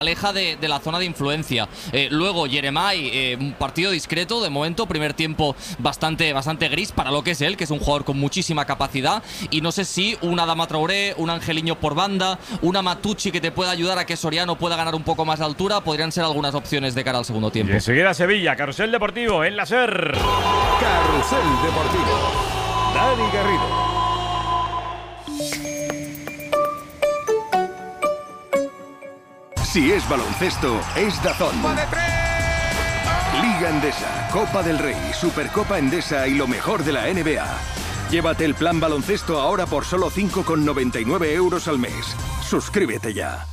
aleja de la zona de influencia. Luego Yeremay, un partido discreto de momento, primer tiempo bastante gris para lo que es él, que es un jugador con muchísima capacidad, y no sé si un Adama Traoré, un Angeliño por banda, una Matucci que te pueda ayudar a que Soriano pueda ganar un poco más de altura, podrían ser algunas opciones de cara al segundo tiempo. Y enseguida Sevilla, Carrusel Deportivo en la SER. Carrusel Deportivo, Dani Garrido. Si es baloncesto, es DAZN. Liga Endesa, Copa del Rey, Supercopa Endesa y lo mejor de la NBA. Llévate el plan baloncesto ahora por solo 5,99 € al mes. Suscríbete ya.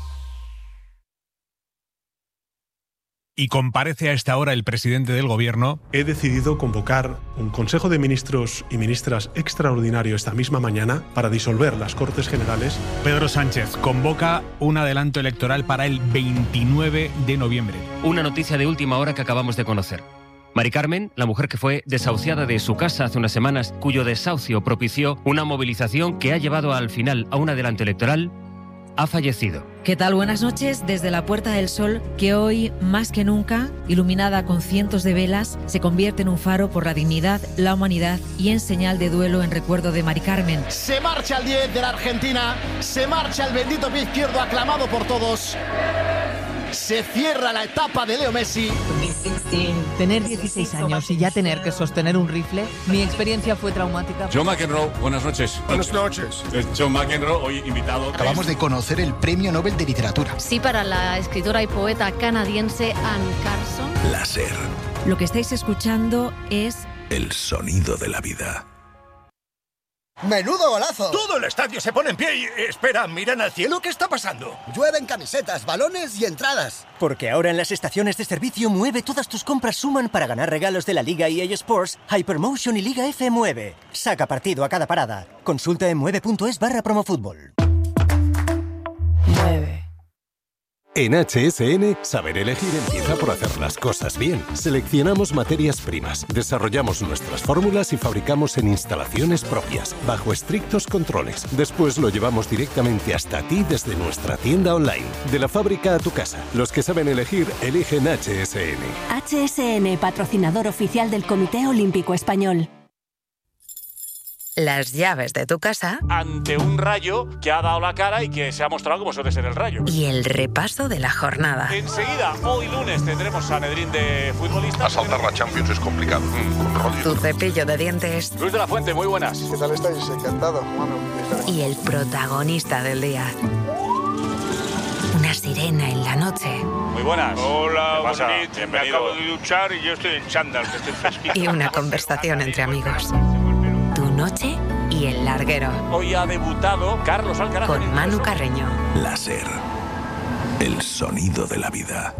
Y comparece a esta hora el presidente del Gobierno. He decidido convocar un Consejo de Ministros y Ministras extraordinario esta misma mañana para disolver las Cortes Generales. Pedro Sánchez convoca un adelanto electoral para el 29 de noviembre. Una noticia de última hora que acabamos de conocer. Mari Carmen, la mujer que fue desahuciada de su casa hace unas semanas, cuyo desahucio propició una movilización que ha llevado al final a un adelanto electoral, ha fallecido. ¿Qué tal? Buenas noches desde la Puerta del Sol, que hoy, más que nunca, iluminada con cientos de velas, se convierte en un faro por la dignidad, la humanidad y en señal de duelo en recuerdo de Mari Carmen. Se marcha el 10 de la Argentina, se marcha el bendito pie izquierdo aclamado por todos. Se cierra la etapa de Leo Messi. Tener 16 años y ya tener que sostener un rifle, mi experiencia fue traumática. John McEnroe, buenas noches. Buenas noches. John McEnroe, hoy invitado. Acabamos de conocer el Premio Nobel de Literatura. Sí, para la escritora y poeta canadiense Anne Carson. La SER. Lo que estáis escuchando es El sonido de la vida. ¡Menudo golazo! Todo el estadio se pone en pie y... Espera, miran al cielo, ¿qué está pasando? Llueven camisetas, balones y entradas. Porque ahora en las estaciones de servicio Mueve todas tus compras suman para ganar regalos de la Liga EA Sports, Hypermotion y Liga F Mueve. Saca partido a cada parada. Consulta en mueve.es/promofútbol. Mueve. En HSN, saber elegir empieza por hacer las cosas bien. Seleccionamos materias primas, desarrollamos nuestras fórmulas y fabricamos en instalaciones propias, bajo estrictos controles. Después lo llevamos directamente hasta ti desde nuestra tienda online. De la fábrica a tu casa. Los que saben elegir, eligen HSN. HSN, patrocinador oficial del Comité Olímpico Español. Las llaves de tu casa ante un Rayo que ha dado la cara y que se ha mostrado como suele ser el Rayo. Y el repaso de la jornada. Enseguida, hoy lunes, tendremos Sanedrín de futbolistas. Asaltar la Champions es complicado. Tu cepillo de dientes. Luis de la Fuente, muy buenas. ¿Qué tal estáis? Encantado. Y el protagonista del día. Una sirena en la noche. Muy buenas. Hola, bonito. Me acabo de duchar y yo estoy en chándal, que estoy fresquito. Y una conversación entre amigos. Tu noche y el larguero. Hoy ha debutado Carlos Alcaraz. Con Manu Carreño. La SER. El sonido de la vida.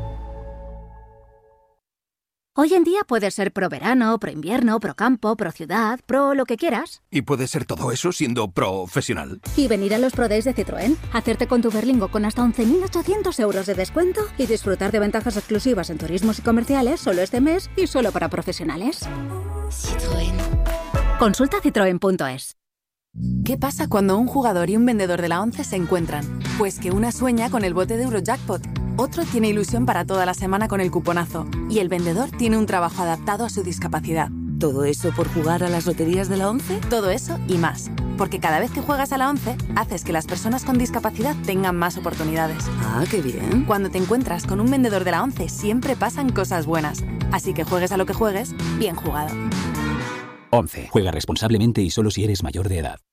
Hoy en día puedes ser pro verano, pro invierno, pro campo, pro ciudad, pro lo que quieras. ¿Y puede ser todo eso siendo profesional? Y venir a los Pro Days de Citroën, hacerte con tu Berlingo con hasta 11.800 € de descuento y disfrutar de ventajas exclusivas en turismos y comerciales solo este mes y solo para profesionales. Citroën. Consulta citroen.es. ¿Qué pasa cuando un jugador y un vendedor de la ONCE se encuentran? Pues que una sueña con el bote de Eurojackpot, otro tiene ilusión para toda la semana con el cuponazo y el vendedor tiene un trabajo adaptado a su discapacidad. ¿Todo eso por jugar a las loterías de la ONCE? Todo eso y más. Porque cada vez que juegas a la ONCE, haces que las personas con discapacidad tengan más oportunidades. Ah, qué bien. Cuando te encuentras con un vendedor de la ONCE, siempre pasan cosas buenas. Así que juegues a lo que juegues, bien jugado. 11. Juega responsablemente y solo si eres mayor de edad.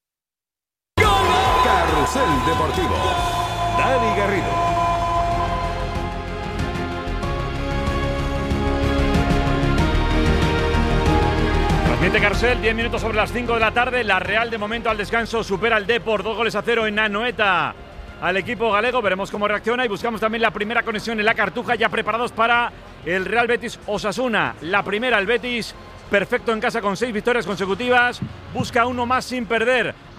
Carrusel Deportivo. Dani Garrido. Transmite Carrusel, 10 minutos sobre las 5 de la tarde. La Real de momento al descanso supera al Depor, 2-0 en Anoeta al equipo galego. Veremos cómo reacciona y buscamos también la primera conexión en la Cartuja, ya preparados para el Real Betis Osasuna. La primera, el Betis perfecto en casa con 6 victorias consecutivas, busca uno más sin perder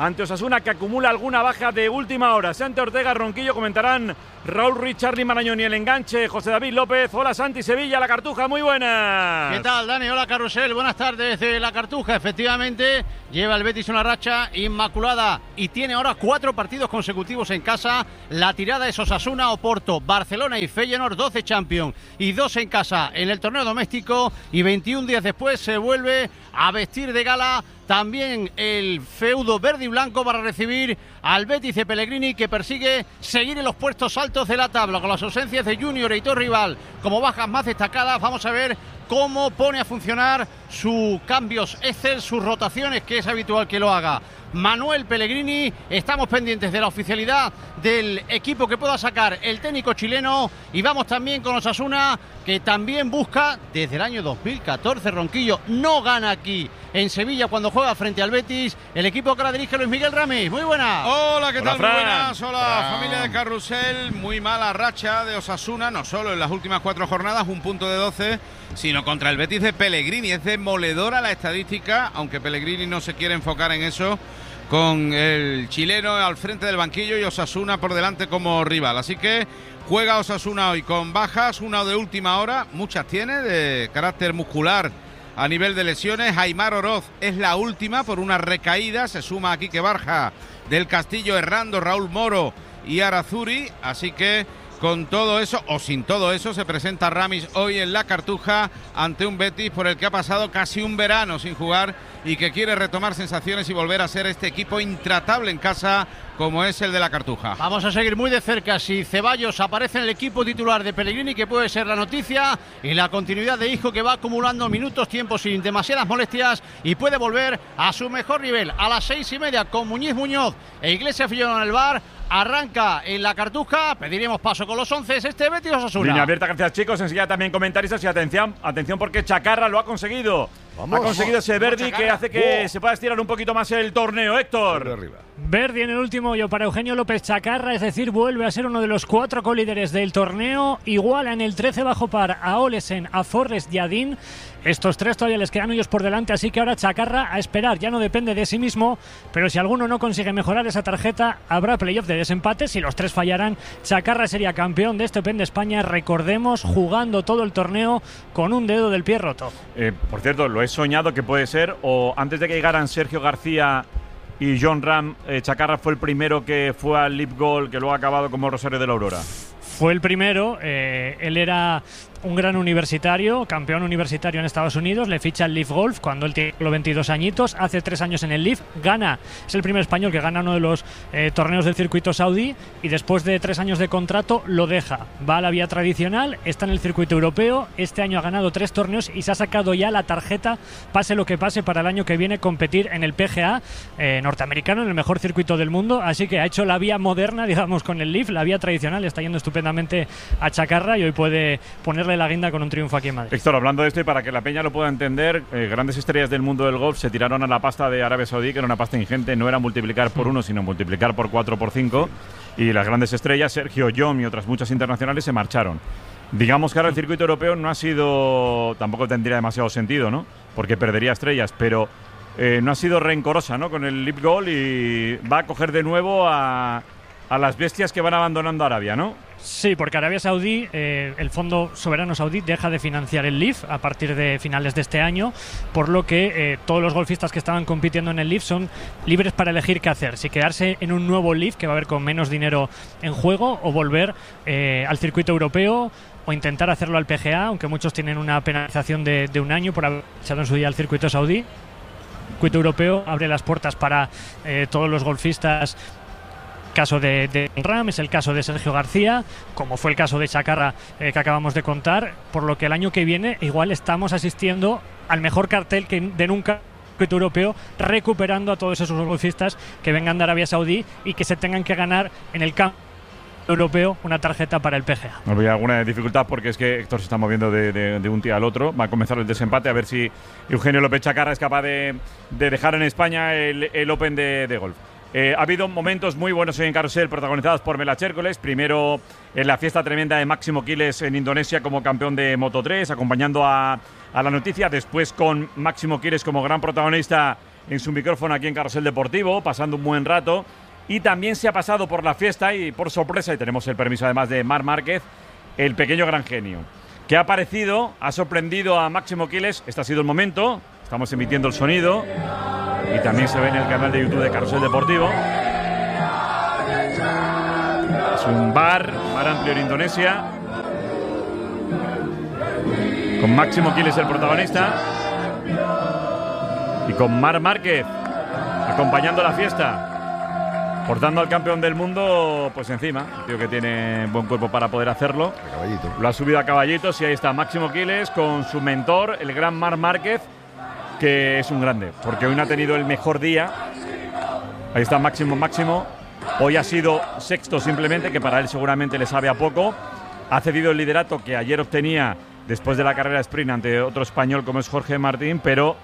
ante Osasuna, que acumula alguna baja de última hora. Santi Ortega, Ronquillo, comentarán Raúl Ruiz, Charly Marañón y el enganche José David López. Hola Santi, Sevilla, La Cartuja, muy buenas. ¿Qué tal, Dani? Hola, Carrusel, buenas tardes desde La Cartuja. Efectivamente, lleva el Betis una racha inmaculada y tiene ahora 4 partidos consecutivos en casa. La tirada es Osasuna, Oporto, Barcelona y Feyenoord, 12 Champions y 2 en casa en el torneo doméstico, y 21 días después se vuelve a vestir de gala también el feudo verde y blanco para recibir al Betis de Pellegrini, que persigue seguir en los puestos altos de la tabla con las ausencias de Junior e Hitor Rival como bajas más destacadas. Vamos a ver cómo pone a funcionar sus cambios Excel, sus rotaciones, que es habitual que lo haga Manuel Pellegrini. Estamos pendientes de la oficialidad del equipo que pueda sacar el técnico chileno, y vamos también con Osasuna, que también busca desde el año 2014, Ronquillo no gana aquí en Sevilla cuando juega frente al Betis, el equipo que la dirige Luis Miguel Ramis. Muy buena. Hola, ¿qué tal? Fran. Muy buenas. Hola, familia de Carrusel. Muy mala racha de Osasuna, no solo en las últimas 4 jornadas, un punto de 12, sino contra el Betis de Pellegrini. Es demoledora la estadística, aunque Pellegrini no se quiere enfocar en eso, con el chileno al frente del banquillo y Osasuna por delante como rival. Así que juega Osasuna hoy con bajas, una de última hora, muchas tiene, de carácter muscular a nivel de lesiones. Aimar Oroz es la última por una recaída, se suma aquí que Barja, del Castillo, Errando, Raúl Moro y Arazuri. Así que con todo eso, o sin todo eso, se presenta Ramis hoy en La Cartuja ante un Betis por el que ha pasado casi un verano sin jugar y que quiere retomar sensaciones y volver a ser este equipo intratable en casa como es el de La Cartuja. Vamos a seguir muy de cerca si Ceballos aparece en el equipo titular de Pellegrini, que puede ser la noticia, y la continuidad de Isco, que va acumulando minutos, tiempo sin demasiadas molestias y puede volver a su mejor nivel. A las 6:30 con Muñoz e Iglesias Fillón en el bar. Arranca en La Cartuja, pediremos paso con los 11, este Betis Osasuna. Línea abierta, gracias chicos, enseguida también comentaristas y atención porque Chacarra lo ha conseguido. Ha conseguido ese Verdi que hace que se pueda estirar un poquito más el torneo, Héctor. Verdi en el último hoyo para Eugenio López Chacarra, es decir, vuelve a ser uno de los 4 colíderes del torneo, iguala en el 13 bajo par a Olesen, a Forrest y a Dean. Estos 3 todavía les quedan hoyos por delante, así que ahora Chacarra a esperar, ya no depende de sí mismo, pero si alguno no consigue mejorar esa tarjeta, habrá playoff de desempate. Si los 3 fallaran, Chacarra sería campeón de este Open de España, recordemos, jugando todo el torneo con un dedo del pie roto. Por cierto, lo he soñado que puede ser, o antes de que llegaran Sergio García y John Ram, Chacarra fue el primero que fue al Leap Goal, que luego ha acabado como Rosario de la Aurora. Fue el primero, él era un gran universitario, campeón universitario en Estados Unidos, le ficha el Leaf Golf cuando él tiene 22 añitos, hace 3 años en el Leaf, gana, es el primer español que gana uno de los torneos del circuito saudí, y después de 3 años de contrato lo deja, va a la vía tradicional, está en el circuito europeo, este año ha ganado 3 torneos y se ha sacado ya la tarjeta, pase lo que pase, para el año que viene competir en el PGA norteamericano, en el mejor circuito del mundo, así que ha hecho la vía moderna, digamos, con el Leaf, la vía tradicional, está yendo estupendamente a Chacarra y hoy puede ponerle la guinda con un triunfo aquí en Madrid. Héctor, hablando de esto y para que la peña lo pueda entender, grandes estrellas del mundo del golf se tiraron a la pasta de Arabia Saudí, que era una pasta ingente, no era multiplicar por 1, sino multiplicar por 4, por 5, y las grandes estrellas, Sergio Yom y otras muchas internacionales, se marcharon. Digamos que ahora el circuito europeo no ha sido, tampoco tendría demasiado sentido, ¿no? Porque perdería estrellas, pero no ha sido rencorosa, ¿no? Con el Leap Goal, y va a coger de nuevo a las bestias que van abandonando Arabia, ¿no? Sí, porque Arabia Saudí, el Fondo Soberano Saudí deja de financiar el Leaf a partir de finales de este año, por lo que todos los golfistas que estaban compitiendo en el Leaf son libres para elegir qué hacer, si quedarse en un nuevo Leaf que va a haber con menos dinero en juego, o volver al circuito europeo, o intentar hacerlo al PGA, aunque muchos tienen una penalización de 1 año por haber echado en su día al circuito saudí. El circuito europeo abre las puertas para todos los golfistas. Caso de Ram, es el caso de Sergio García, como fue el caso de Chacarra que acabamos de contar, por lo que el año que viene igual estamos asistiendo al mejor cartel de nunca europeo, recuperando a todos esos golfistas que vengan de Arabia Saudí y que se tengan que ganar en el campo europeo una tarjeta para el PGA. No había alguna dificultad porque es que Héctor se está moviendo de un día al otro. Va a comenzar el desempate, a ver si Eugenio López Chacarra es capaz de dejar en España el Open de golf. Ha habido momentos muy buenos hoy en Carrusel, protagonizados por Melache Hércules. Primero en la fiesta tremenda de Máximo Quiles en Indonesia como campeón de Moto3, acompañando a la noticia. Después con Máximo Quiles como gran protagonista en su micrófono aquí en Carrusel Deportivo, pasando un buen rato. Y también se ha pasado por la fiesta y por sorpresa, y tenemos el permiso además de Marc Márquez, el pequeño gran genio, que ha aparecido, ha sorprendido a Máximo Quiles. Este ha sido el momento, estamos emitiendo el sonido y también se ve en el canal de YouTube de Carrusel Deportivo. Es un bar amplio en Indonesia, con Máximo Quiles el protagonista y con Marc Márquez acompañando la fiesta, portando al campeón del mundo pues encima, un tío que tiene buen cuerpo para poder hacerlo. Lo ha subido a caballitos y ahí está Máximo Quiles con su mentor, el gran Marc Márquez, que es un grande, porque hoy no ha tenido el mejor día. Ahí está Máximo. Hoy ha sido sexto simplemente, que para él seguramente le sabe a poco. Ha cedido el liderato que ayer obtenía después de la carrera sprint ante otro español como es Jorge Martín, pero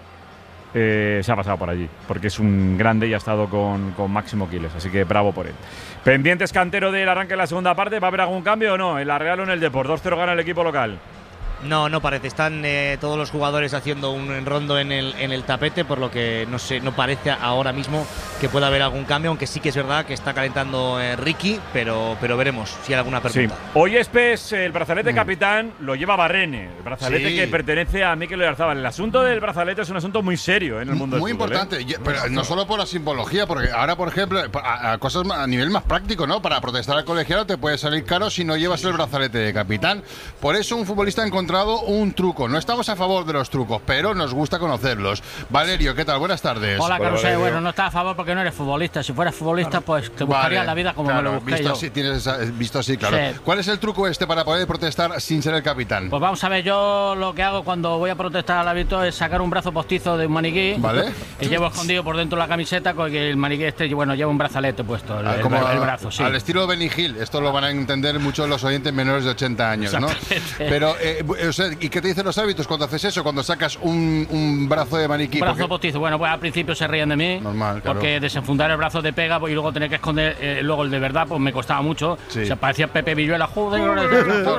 se ha pasado por allí, porque es un grande y ha estado con Máximo Quiles, así que bravo por él. Pendientes, Cantero, del arranque de la segunda parte. ¿Va a haber algún cambio o no? ¿En la Real o en el Depor? 2-0 gana el equipo local. No parece. Están todos los jugadores haciendo un rondo en el tapete, por lo que no parece ahora mismo que pueda haber algún cambio, aunque sí que es verdad que está calentando Ricky, pero veremos si hay alguna pregunta. Sí. Hoy el brazalete capitán lo lleva Barrene, el brazalete que pertenece a Mikel Oyarzabal. El asunto del brazalete es un asunto muy serio en el mundo del fútbol. Muy importante, pero no solo por la simbología, porque ahora, por ejemplo, a cosas a nivel más práctico, ¿no? Para protestar al colegiado te puede salir caro si no llevas el brazalete de capitán. Por eso un futbolista encontrado un truco. No estamos a favor de los trucos, pero nos gusta conocerlos. Valerio, ¿qué tal? Buenas tardes. Hola, Carusel. Bueno, no estás a favor porque no eres futbolista. Si fueras futbolista, pues te buscarías la vida como me lo busqué yo. Visto así, claro. Sí. ¿Cuál es el truco para poder protestar sin ser el capitán? Pues vamos a ver, yo lo que hago cuando voy a protestar al hábito es sacar un brazo postizo de un maniquí. ¿Vale? Y llevo escondido por dentro de la camiseta con que el maniquí lleva un brazalete puesto, el brazo, sí. Al estilo Benny Hill. Esto lo van a entender muchos los oyentes menores de 80 años, ¿no? Pero, ¿y qué te dicen los hábitos cuando haces eso? Cuando sacas un brazo de maniquí. Brazo postizo. Bueno, pues al principio se ríen de mí. Normal, claro. Porque desenfundar el brazo de pega y luego tener que esconder luego el de verdad, pues me costaba mucho. Sí. Se parecía Pepe Villuela, joder.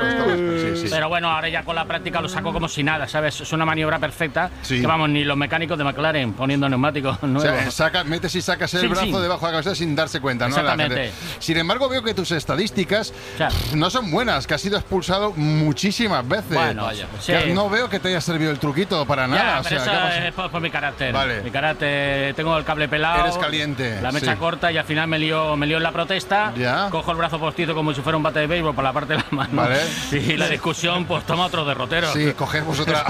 Sí. Pero bueno, ahora ya con la práctica lo saco como si nada, ¿sabes? Es una maniobra perfecta. Sí. Que vamos, ni los mecánicos de McLaren poniendo neumáticos nuevos. O sea, metes y sacas el brazo debajo de la cabeza sin darse cuenta, ¿no? Exactamente. Sin embargo, veo que tus estadísticas no son buenas, que has sido expulsado muchísimas veces. Bueno, no veo que te haya servido el truquito para nada. Pero eso es por mi carácter. Vale. Mi carácter, tengo el cable pelado. Eres caliente. La mecha corta y al final me lío en la protesta. Cojo el brazo postizo como si fuera un bate de béisbol por la parte de la mano. Vale. Y la discusión pues toma otro derrotero. Sí, cogemos otra.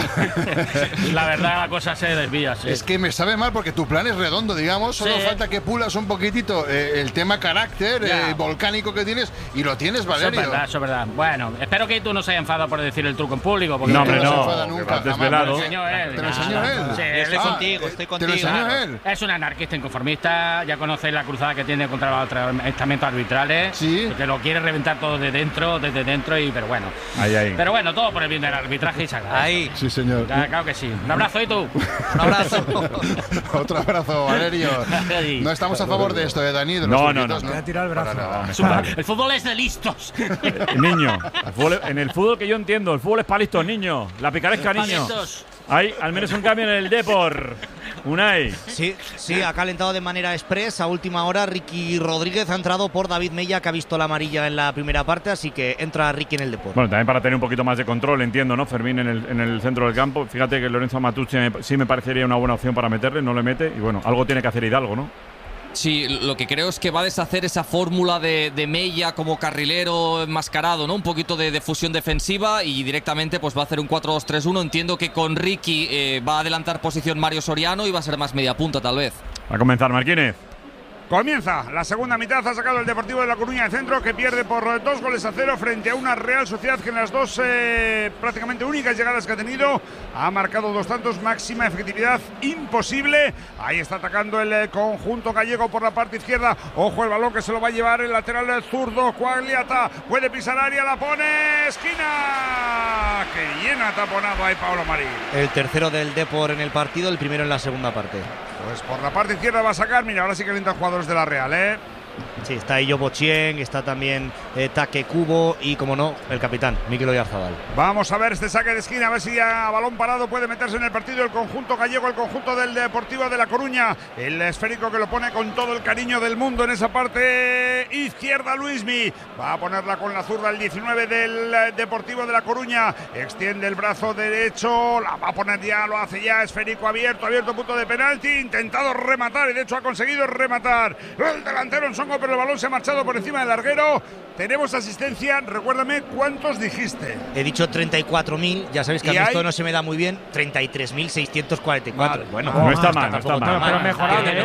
La verdad la cosa se desvía. Sí. Es que me sabe mal porque tu plan es redondo, digamos. Solo falta que pulas un poquitito el tema carácter volcánico que tienes y lo tienes, Valerio. Eso es verdad. Bueno, espero que tú no se haya enfadado por decir el truco en público. Porque no, hombre, no. Nunca. Desvelado. Te lo enseñó él. Sí, estoy contigo. Te lo enseñó él. Es un anarquista inconformista. Ya conocéis la cruzada que tiene contra los estamentos arbitrales. Sí. Que lo quiere reventar todo desde dentro, pero bueno. Ahí. Pero bueno, todo por el bien del arbitraje y saca. Ahí. Sí, señor. Claro que sí. Un abrazo, ¿y tú? Un abrazo. Otro abrazo, Valerio. No estamos a favor de esto, Dani. No. Voy a tirar el brazo. El fútbol es de listos. Niño. En el fútbol que yo entiendo, el fútbol es para listos, niño. La picaresca, niño. Hay al menos un cambio en el Depor. Unai. Sí, ha calentado de manera express. A última hora, Ricky Rodríguez ha entrado por David Mella, que ha visto la amarilla en la primera parte, así que entra Ricky en el Depor. Bueno, también para tener un poquito más de control, entiendo, ¿no? Fermín en el centro del campo. Fíjate que Lorenzo Matucci sí me parecería una buena opción para meterle, no le mete. Y bueno, algo tiene que hacer Hidalgo, ¿no? Sí, lo que creo es que va a deshacer esa fórmula de Mella como carrilero enmascarado, ¿no? Un poquito de fusión defensiva y directamente pues va a hacer un 4-2-3-1. Entiendo que con Ricky va a adelantar posición Mario Soriano y va a ser más media punta tal vez. Va a comenzar Marquínez. Comienza la segunda mitad, ha sacado el Deportivo de La Coruña de centro, que pierde por 2-0 frente a una Real Sociedad que en las dos prácticamente únicas llegadas que ha tenido ha marcado 2 tantos, máxima efectividad imposible. Ahí está atacando el conjunto gallego por la parte izquierda. Ojo el balón que se lo va a llevar el lateral zurdo, Quagliata, puede pisar área, la pone, esquina, que llena taponado ahí Pablo Marín. El tercero del Depor en el partido, el primero en la segunda parte. Pues por la parte izquierda va a sacar, mira, ahora sí que calientan jugadores de la Real, Sí, está Illo Bochien, está también Take Kubo y, como no, el capitán, Mikel Oyarzabal. Vamos a ver este saque de esquina, a ver si a balón parado puede meterse en el partido el conjunto gallego, el conjunto del Deportivo de La Coruña. El esférico que lo pone con todo el cariño del mundo en esa parte izquierda, Luismi. Va a ponerla con la zurda el 19 del Deportivo de La Coruña. Extiende el brazo derecho, la va a poner ya, lo hace ya, esférico abierto, punto de penalti, intentado rematar y de hecho ha conseguido rematar el delantero Nsongo, pero el balón se ha marchado por encima del larguero. Tenemos asistencia, recuérdame, ¿cuántos dijiste? He dicho 34.000, ya sabéis que a mí esto no se me da muy bien, 33.644. Vale. Bueno, no está mal, no está mal. Pero mejorable,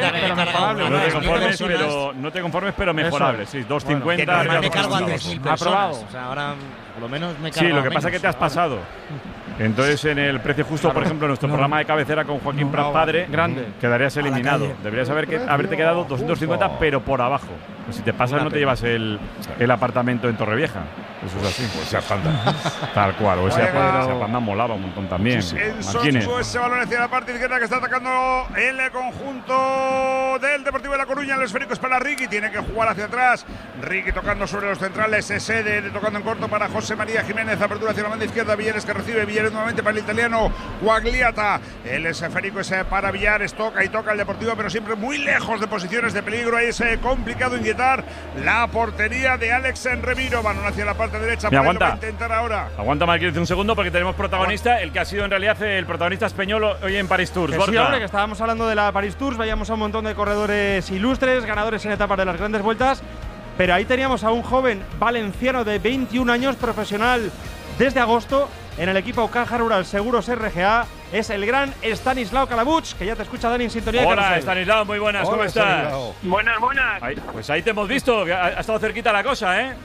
No te conformes, pero mejorable. Sí, 2.50. Que me cargo a 3.000 personas. O sea, ahora por lo menos me cargo. Sí, lo que pasa es que te has pasado. Entonces, en el precio justo, por ejemplo, nuestro programa de cabecera con Joaquín Prat padre, quedarías eliminado. Deberías haberte quedado 250, pero por abajo. Pues si te pasas, no te llevas el apartamento en Torrevieja. Eso es así. Pues ese Panda. Tal cual. O ese Panda molaba un montón también. Ese balón hacia la parte izquierda que está atacando el conjunto del Deportivo de La Coruña. El esférico es para Ricky. Tiene que jugar hacia atrás. Ricky tocando sobre los centrales. Ese tocando en corto para José María Jiménez. Apertura hacia la banda izquierda. Villares que recibe. Villares nuevamente para el italiano Guagliata. El esférico es para Villares. Toca el Deportivo, pero siempre muy lejos de posiciones de peligro. Ahí es complicado inquietar la portería de Alex Remiro. Balón hacia la parte derecha. Aguanta. Va a intentar ahora. Aguanta, Marquínez, un segundo, porque tenemos protagonista, el que ha sido en realidad el protagonista español hoy en Paris Tours. Sí, hombre, que estábamos hablando de la Paris Tours, veíamos a un montón de corredores ilustres, ganadores en etapas de las grandes vueltas, pero ahí teníamos a un joven valenciano de 21 años, profesional desde agosto, en el equipo Caja Rural Seguros RGA, es el gran Stanislao Calabuch, que ya te escucha Dani en sintonía. Hola, Stanislao, muy buenas, ¿cómo estás? Buenas. Pues ahí te hemos visto, ha estado cerquita la cosa, ¿eh?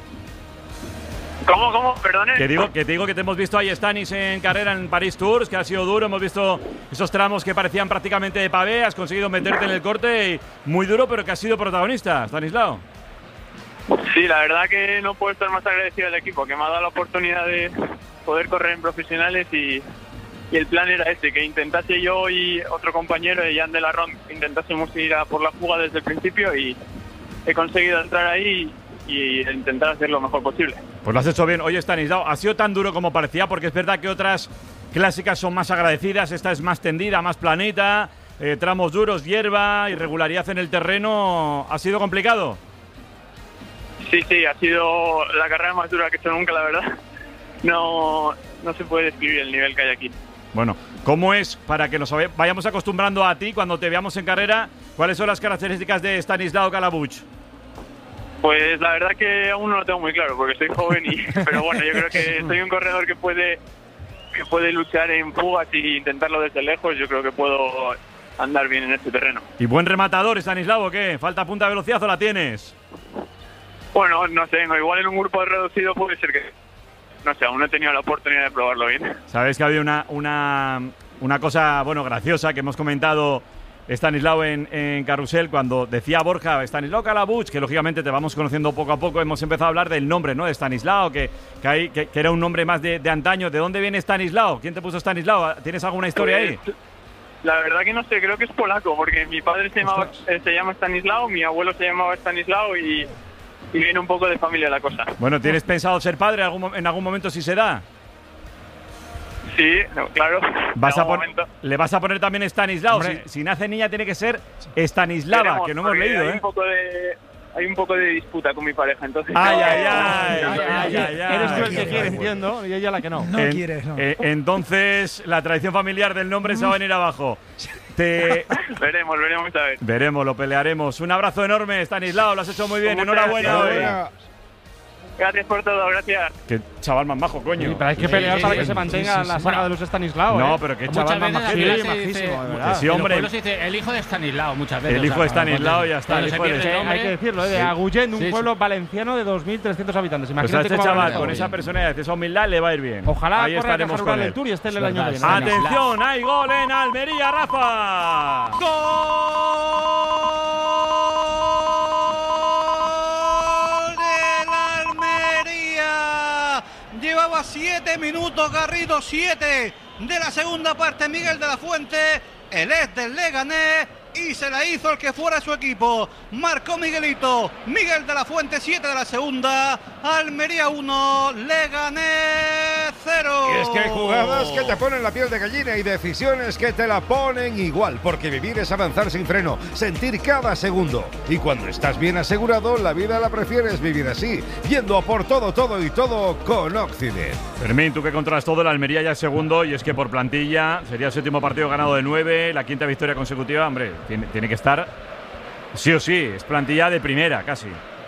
¿Cómo? Perdone. Que te digo que te hemos visto ahí, Stanis, en carrera en Paris Tours, que ha sido duro. Hemos visto esos tramos que parecían prácticamente de pavé. Has conseguido meterte en el corte y muy duro, pero que has sido protagonista, Stanislao. Sí, la verdad que no puedo estar más agradecido al equipo, que me ha dado la oportunidad de poder correr en profesionales y el plan era este, que intentase yo y otro compañero, Jan de la Ronde, intentásemos ir a por la fuga desde el principio y he conseguido entrar ahí y intentar hacer lo mejor posible. Pues lo has hecho bien. Oye, Stanislao, ¿ha sido tan duro como parecía? Porque es verdad que otras clásicas son más agradecidas, esta es más tendida, más planita, tramos duros, hierba, irregularidad en el terreno. ¿Ha sido complicado? Sí, ha sido la carrera más dura que he hecho nunca, la verdad. No se puede describir el nivel que hay aquí. Bueno, ¿cómo es, para que nos vayamos acostumbrando a ti cuando te veamos en carrera, cuáles son las características de Stanislao Calabuch? Pues la verdad que aún no lo tengo muy claro, porque soy joven pero bueno, yo creo que soy un corredor que puede luchar en fugas y intentarlo desde lejos. Yo creo que puedo andar bien en este terreno. ¿Y buen rematador, Stanislao, o qué? ¿Falta punta de velocidad o la tienes? Bueno, no sé, igual en un grupo reducido puede ser que... No sé, aún no he tenido la oportunidad de probarlo bien. Sabes que había una cosa, bueno, graciosa que hemos comentado Stanislao en Carrusel, cuando decía Borja Stanislao Calabuch, que lógicamente te vamos conociendo poco a poco, hemos empezado a hablar del nombre, ¿no? De Stanislao, que era un nombre más de antaño. ¿De dónde viene Stanislao? ¿Quién te puso Stanislao? ¿Tienes alguna historia ahí? La verdad que no sé, creo que es polaco, porque mi padre se llama Stanislao, mi abuelo se llamaba Stanislao y viene un poco de familia la cosa. Bueno, ¿tienes pensado ser padre en algún momento si se da? Sí, claro. ¿Le vas a poner también Stanislao? Si nace niña tiene que ser Stanislava, que no hemos leído, Hay un poco de disputa con mi pareja, entonces... Ay. Eres tú el que quiere, entiendo, y ella la que no. No quieres, no. Entonces, la tradición familiar del nombre se va a venir abajo. Veremos a ver. Veremos, lo pelearemos. Un abrazo enorme, Stanislao, lo has hecho muy bien. Enhorabuena hoy. Gracias por todo, gracias. Qué chaval más majo, coño. Sí, pero hay que pelear para que se mantenga la saga de los Stanislao. No, pero qué chaval más majo. Majísimo, de verdad. Sí, hombre. Se dice el hijo de Stanislao muchas veces. El hijo de Stanislao ya está. Hay que decirlo, de Agullent, un pueblo valenciano de 2.300 habitantes. Imagínate este chaval con esa personalidad, esa humildad le va a ir bien. Ojalá ahí estaremos con el Tour y esté el año que viene. Atención, hay gol en Almería, Rafa. ¡Gol! Llevaba 7 minutos Garrido, 7 de la segunda parte. Miguel de la Fuente, el ex del Leganés, y se la hizo el que fuera su equipo. Marcó Miguelito, Miguel de la Fuente, 7 de la segunda. Almería 1, Leganés 0. Y es que hay jugadas que te ponen la piel de gallina y decisiones que te la ponen igual, porque vivir es avanzar sin freno, sentir cada segundo. Y cuando estás bien asegurado, la vida la prefieres vivir así, yendo a por todo, todo y todo con Occident. Fermín, tú que controlas todo, la Almería ya es segundo y es que por plantilla sería el 7º partido ganado de 9, la 5ª victoria consecutiva. Hombre, tiene que estar sí o sí, es plantilla de primera casi.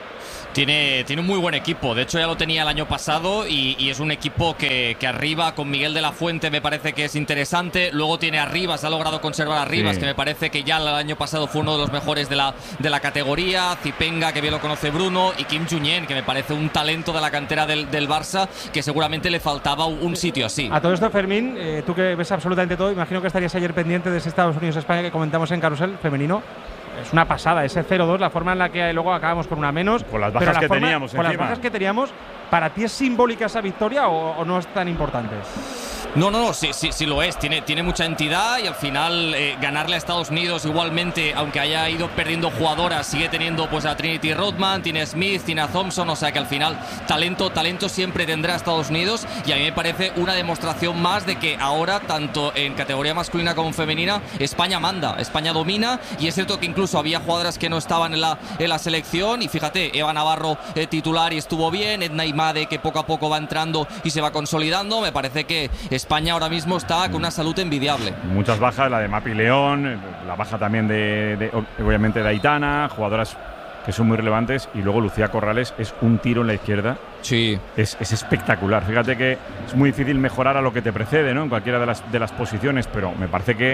Tiene un muy buen equipo, de hecho ya lo tenía el año pasado y es un equipo que arriba con Miguel de la Fuente me parece que es interesante. Luego tiene a Rivas, ha logrado conservar a Rivas, que me parece que ya el año pasado fue uno de los mejores de la categoría. Zipenga, que bien lo conoce Bruno, y Kim Junyent, que me parece un talento de la cantera del Barça, que seguramente le faltaba un sitio así. A todo esto, Fermín, tú que ves absolutamente todo, imagino que estarías ayer pendiente de ese Estados Unidos-España que comentamos en Carrusel femenino. Es una pasada ese 0-2, la forma en la que luego acabamos con una menos. Con las bajas que teníamos con las bajas que teníamos, ¿para ti es simbólica esa victoria o no es tan importante? No, sí lo es. Tiene mucha entidad y al final ganarle a Estados Unidos igualmente, aunque haya ido perdiendo jugadoras, sigue teniendo pues a Trinity Rodman, tiene a Smith, tiene a Thompson, o sea que al final talento siempre tendrá Estados Unidos, y a mí me parece una demostración más de que ahora, tanto en categoría masculina como femenina, España manda, España domina, y es cierto que incluso había jugadoras que no estaban en la selección, y fíjate, Eva Navarro titular y estuvo bien, Edna Imade que poco a poco va entrando y se va consolidando. Me parece que España ahora mismo está con una salud envidiable. Muchas bajas, la de Mapi León, la baja también obviamente de Aitana, jugadoras que son muy relevantes, y luego Lucía Corrales es un tiro en la izquierda. Sí. Es espectacular. Fíjate que es muy difícil mejorar a lo que te precede, ¿no? En cualquiera de las posiciones, pero me parece que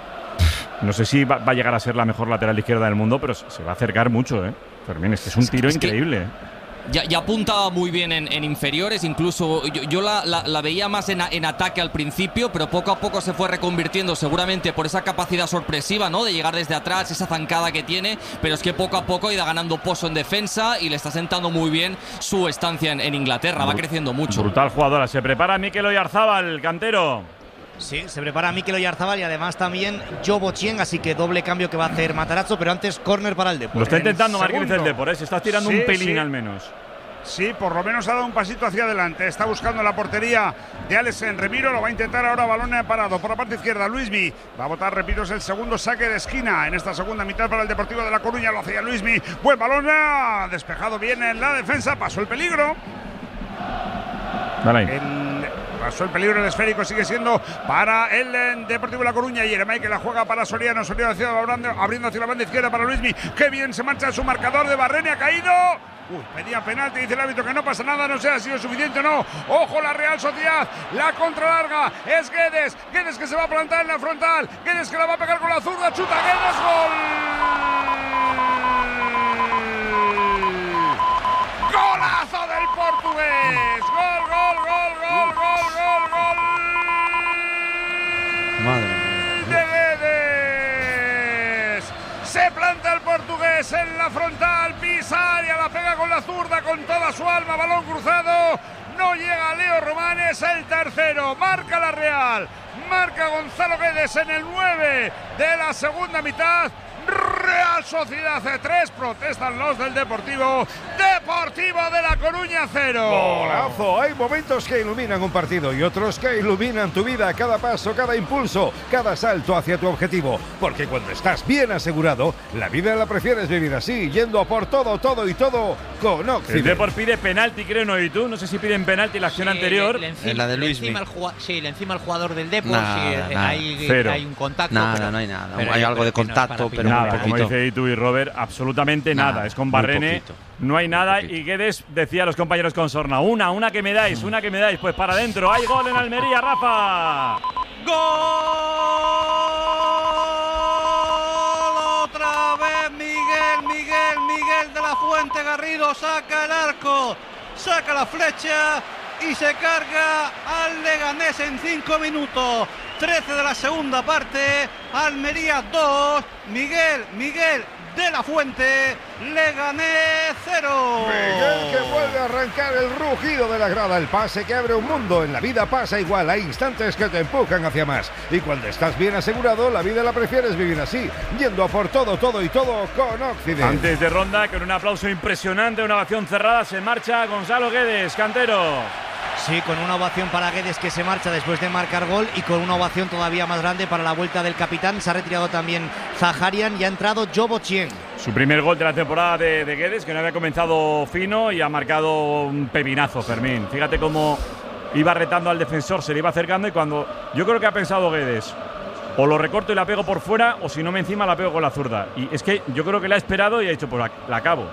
no sé si va a llegar a ser la mejor lateral izquierda del mundo, pero se va a acercar mucho, ¿eh? Fermín, es que es un tiro increíble. Ya apuntaba muy bien en inferiores, incluso yo la veía más en ataque al principio, pero poco a poco se fue reconvirtiendo, seguramente por esa capacidad sorpresiva, ¿no?, de llegar desde atrás, esa zancada que tiene, pero es que poco a poco ha ido ganando pozo en defensa y le está sentando muy bien su estancia en Inglaterra, va creciendo mucho. Brutal jugadora. Se prepara Mikel Oyarzábal, cantero. Sí, se prepara Mikel Oyarzábal y además también Jobo Chien, así que doble cambio que va a hacer Matarazzo, pero antes córner para el Depor. Lo está intentando Marquinhos el Depor, se está tirando un pelín al menos. Sí, por lo menos ha dado un pasito hacia adelante. Está buscando la portería de Alex Remiro. Lo va a intentar ahora, balón parado por la parte izquierda. Luismi va a botar, repito, es el segundo saque de esquina en esta segunda mitad para el Deportivo de La Coruña. Lo hacía Luismi. Buen balón, despejado bien en la defensa. Pasó el peligro. Pasó el peligro, el esférico sigue siendo para el Deportivo de La Coruña. Y Eremay que la juega para Soriano. Soriano abriendo hacia la banda izquierda para Luismi. Qué bien se marcha su marcador de Barrene. Ha caído. Pedía penalti, dice el árbitro que no pasa nada, no sé si ha sido suficiente o no. Ojo la Real Sociedad, la contralarga es Guedes que se va a plantar en la frontal, Guedes que la va a pegar con la zurda, chuta Guedes, gol. Golazo del portugués, gol. Madre mía. De Guedes. Se planta el portugués en la frontal, pisa área, la pega con la zurda con toda su alma, balón cruzado, no llega Leo Román, es el tercero, marca la Real, marca Gonzalo Guedes en el 9 de la segunda mitad. Real Sociedad C3, protestan los del Deportivo de La Coruña 0. Golazo, hay momentos que iluminan un partido y otros que iluminan tu vida, cada paso, cada impulso, cada salto hacia tu objetivo, porque cuando estás bien asegurado, la vida la prefieres vivir así, yendo a por todo, todo y todo con Occident. El Depor pide penalti, creo, ¿no? ¿Y tú? No sé si piden penalti la acción anterior. En la de Luis. Le encima el jugador del Depor, hay un contacto. No hay nada. Hay algo de contacto, pero nada, como dice Itu y Robert, absolutamente nada. Es con Barrene, no hay nada. Y Guedes decía a los compañeros con Sorna, una que me dais, pues para adentro. Hay gol en Almería, Rafa. ¡Gol! Otra vez Miguel de la Fuente Garrido saca el arco, saca la flecha y se carga al Leganés en 5 minutos. 13 de la segunda parte, Almería 2, Miguel de la Fuente, Leganés 0. Miguel que vuelve a arrancar el rugido de la grada, el pase que abre un mundo. En la vida pasa igual, hay instantes que te empujan hacia más. Y cuando estás bien asegurado, la vida la prefieres vivir así, yendo a por todo y todo con Occident. Antes de ronda, con un aplauso impresionante, una ovación cerrada, se marcha Gonzalo Guedes, cantero. Sí, con una ovación para Guedes, que se marcha después de marcar gol, y con una ovación todavía más grande para la vuelta del capitán. Se ha retirado también Zaharian y ha entrado Jobo Chien. Su primer gol de la temporada de Guedes, que no había comenzado fino y ha marcado un pepinazo, Fermín. Fíjate cómo iba retando al defensor, se le iba acercando, y cuando yo creo que ha pensado Guedes, o lo recorto y la pego por fuera, o si no me encima la pego con la zurda. Y es que yo creo que la ha esperado y ha dicho, pues la acabo.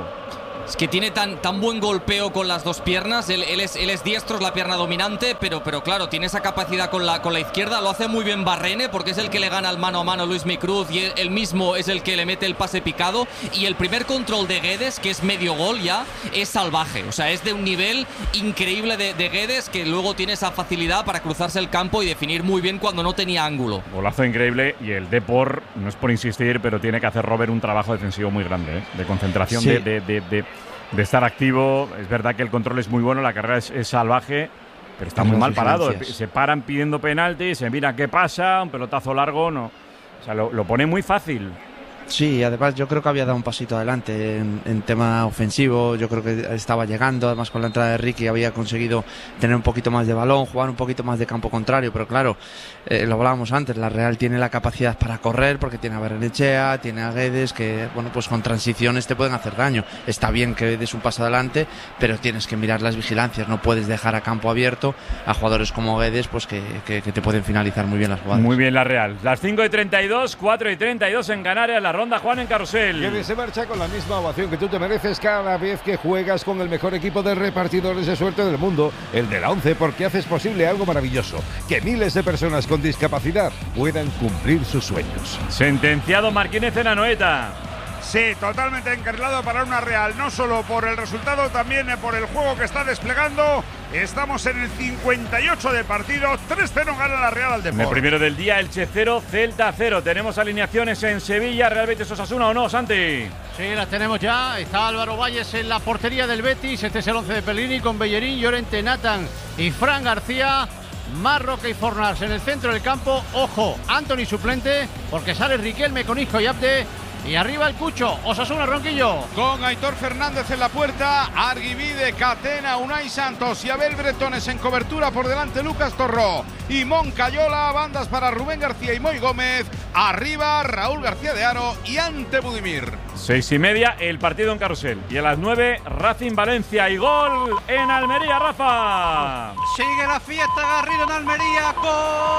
Es que tiene tan buen golpeo con las dos piernas. Él es diestro, es la pierna dominante, pero claro, tiene esa capacidad con la izquierda. Lo hace muy bien Barrene, porque es el que le gana el mano a mano a Luis Micruz, y él mismo es el que le mete el pase picado. Y el primer control de Guedes, que es medio gol ya, es salvaje. O sea, es de un nivel increíble de Guedes, que luego tiene esa facilidad para cruzarse el campo y definir muy bien cuando no tenía ángulo. Golazo increíble, y el Depor, no es por insistir, pero tiene que hacer Robert un trabajo defensivo muy grande, de concentración, sí. De estar activo. Es verdad que el control es muy bueno, la carrera es salvaje, pero está muy mal parado. Se paran pidiendo penalti, se mira qué pasa, un pelotazo largo, no. O sea, lo pone muy fácil. Sí, además yo creo que había dado un pasito adelante en tema ofensivo. Yo creo que estaba llegando, además con la entrada de Ricky había conseguido tener un poquito más de balón, jugar un poquito más de campo contrario, pero claro, lo hablábamos antes, la Real tiene la capacidad para correr, porque tiene a Barrenechea, tiene a Guedes, que bueno, pues con transiciones te pueden hacer daño. Está bien que des un paso adelante, pero tienes que mirar las vigilancias, no puedes dejar a campo abierto a jugadores como Guedes, pues que te pueden finalizar muy bien las jugadas. Muy bien la Real. Las 5:32, 4:32 en Canarias, la ronda, Juan, en Carrusel. Guedes se marcha con la misma ovación que tú te mereces cada vez que juegas con el mejor equipo de repartidores de suerte del mundo, el de la ONCE, porque haces posible algo maravilloso, que miles de personas con discapacidad puedan cumplir sus sueños. Sentenciado Martínez en Anoeta. Sí, totalmente encarrilado para una Real, no solo por el resultado, también por el juego que está desplegando. Estamos en el 58 de partido, 3-0 gana la Real al Depor. El primero del día, Elche 0, Celta 0. Tenemos alineaciones en Sevilla, Real Betis Osasuna, ¿o no, Santi? Sí, las tenemos ya. Está Álvaro Valles en la portería del Betis. Este es el 11 de Pellegrini, con Bellerín, Llorente, Nathan y Fran García. Marroque y Fornals en el centro del campo. Ojo, Anthony suplente, porque sale Riquelme con Isco y Abde. Y arriba el Cucho, Osasuna, Ronquillo. Con Aitor Fernández en la puerta, Arguivide, Catena, Unai Santos y Abel Bretones en cobertura, por delante Lucas Torró y Moncayola, bandas para Rubén García y Moy Gómez, arriba Raúl García de Haro y Ante Budimir. 6:30 el partido en Carrusel, y a las 9 Racing Valencia, y gol en Almería, Rafa. Sigue la fiesta, Garrido en Almería, gol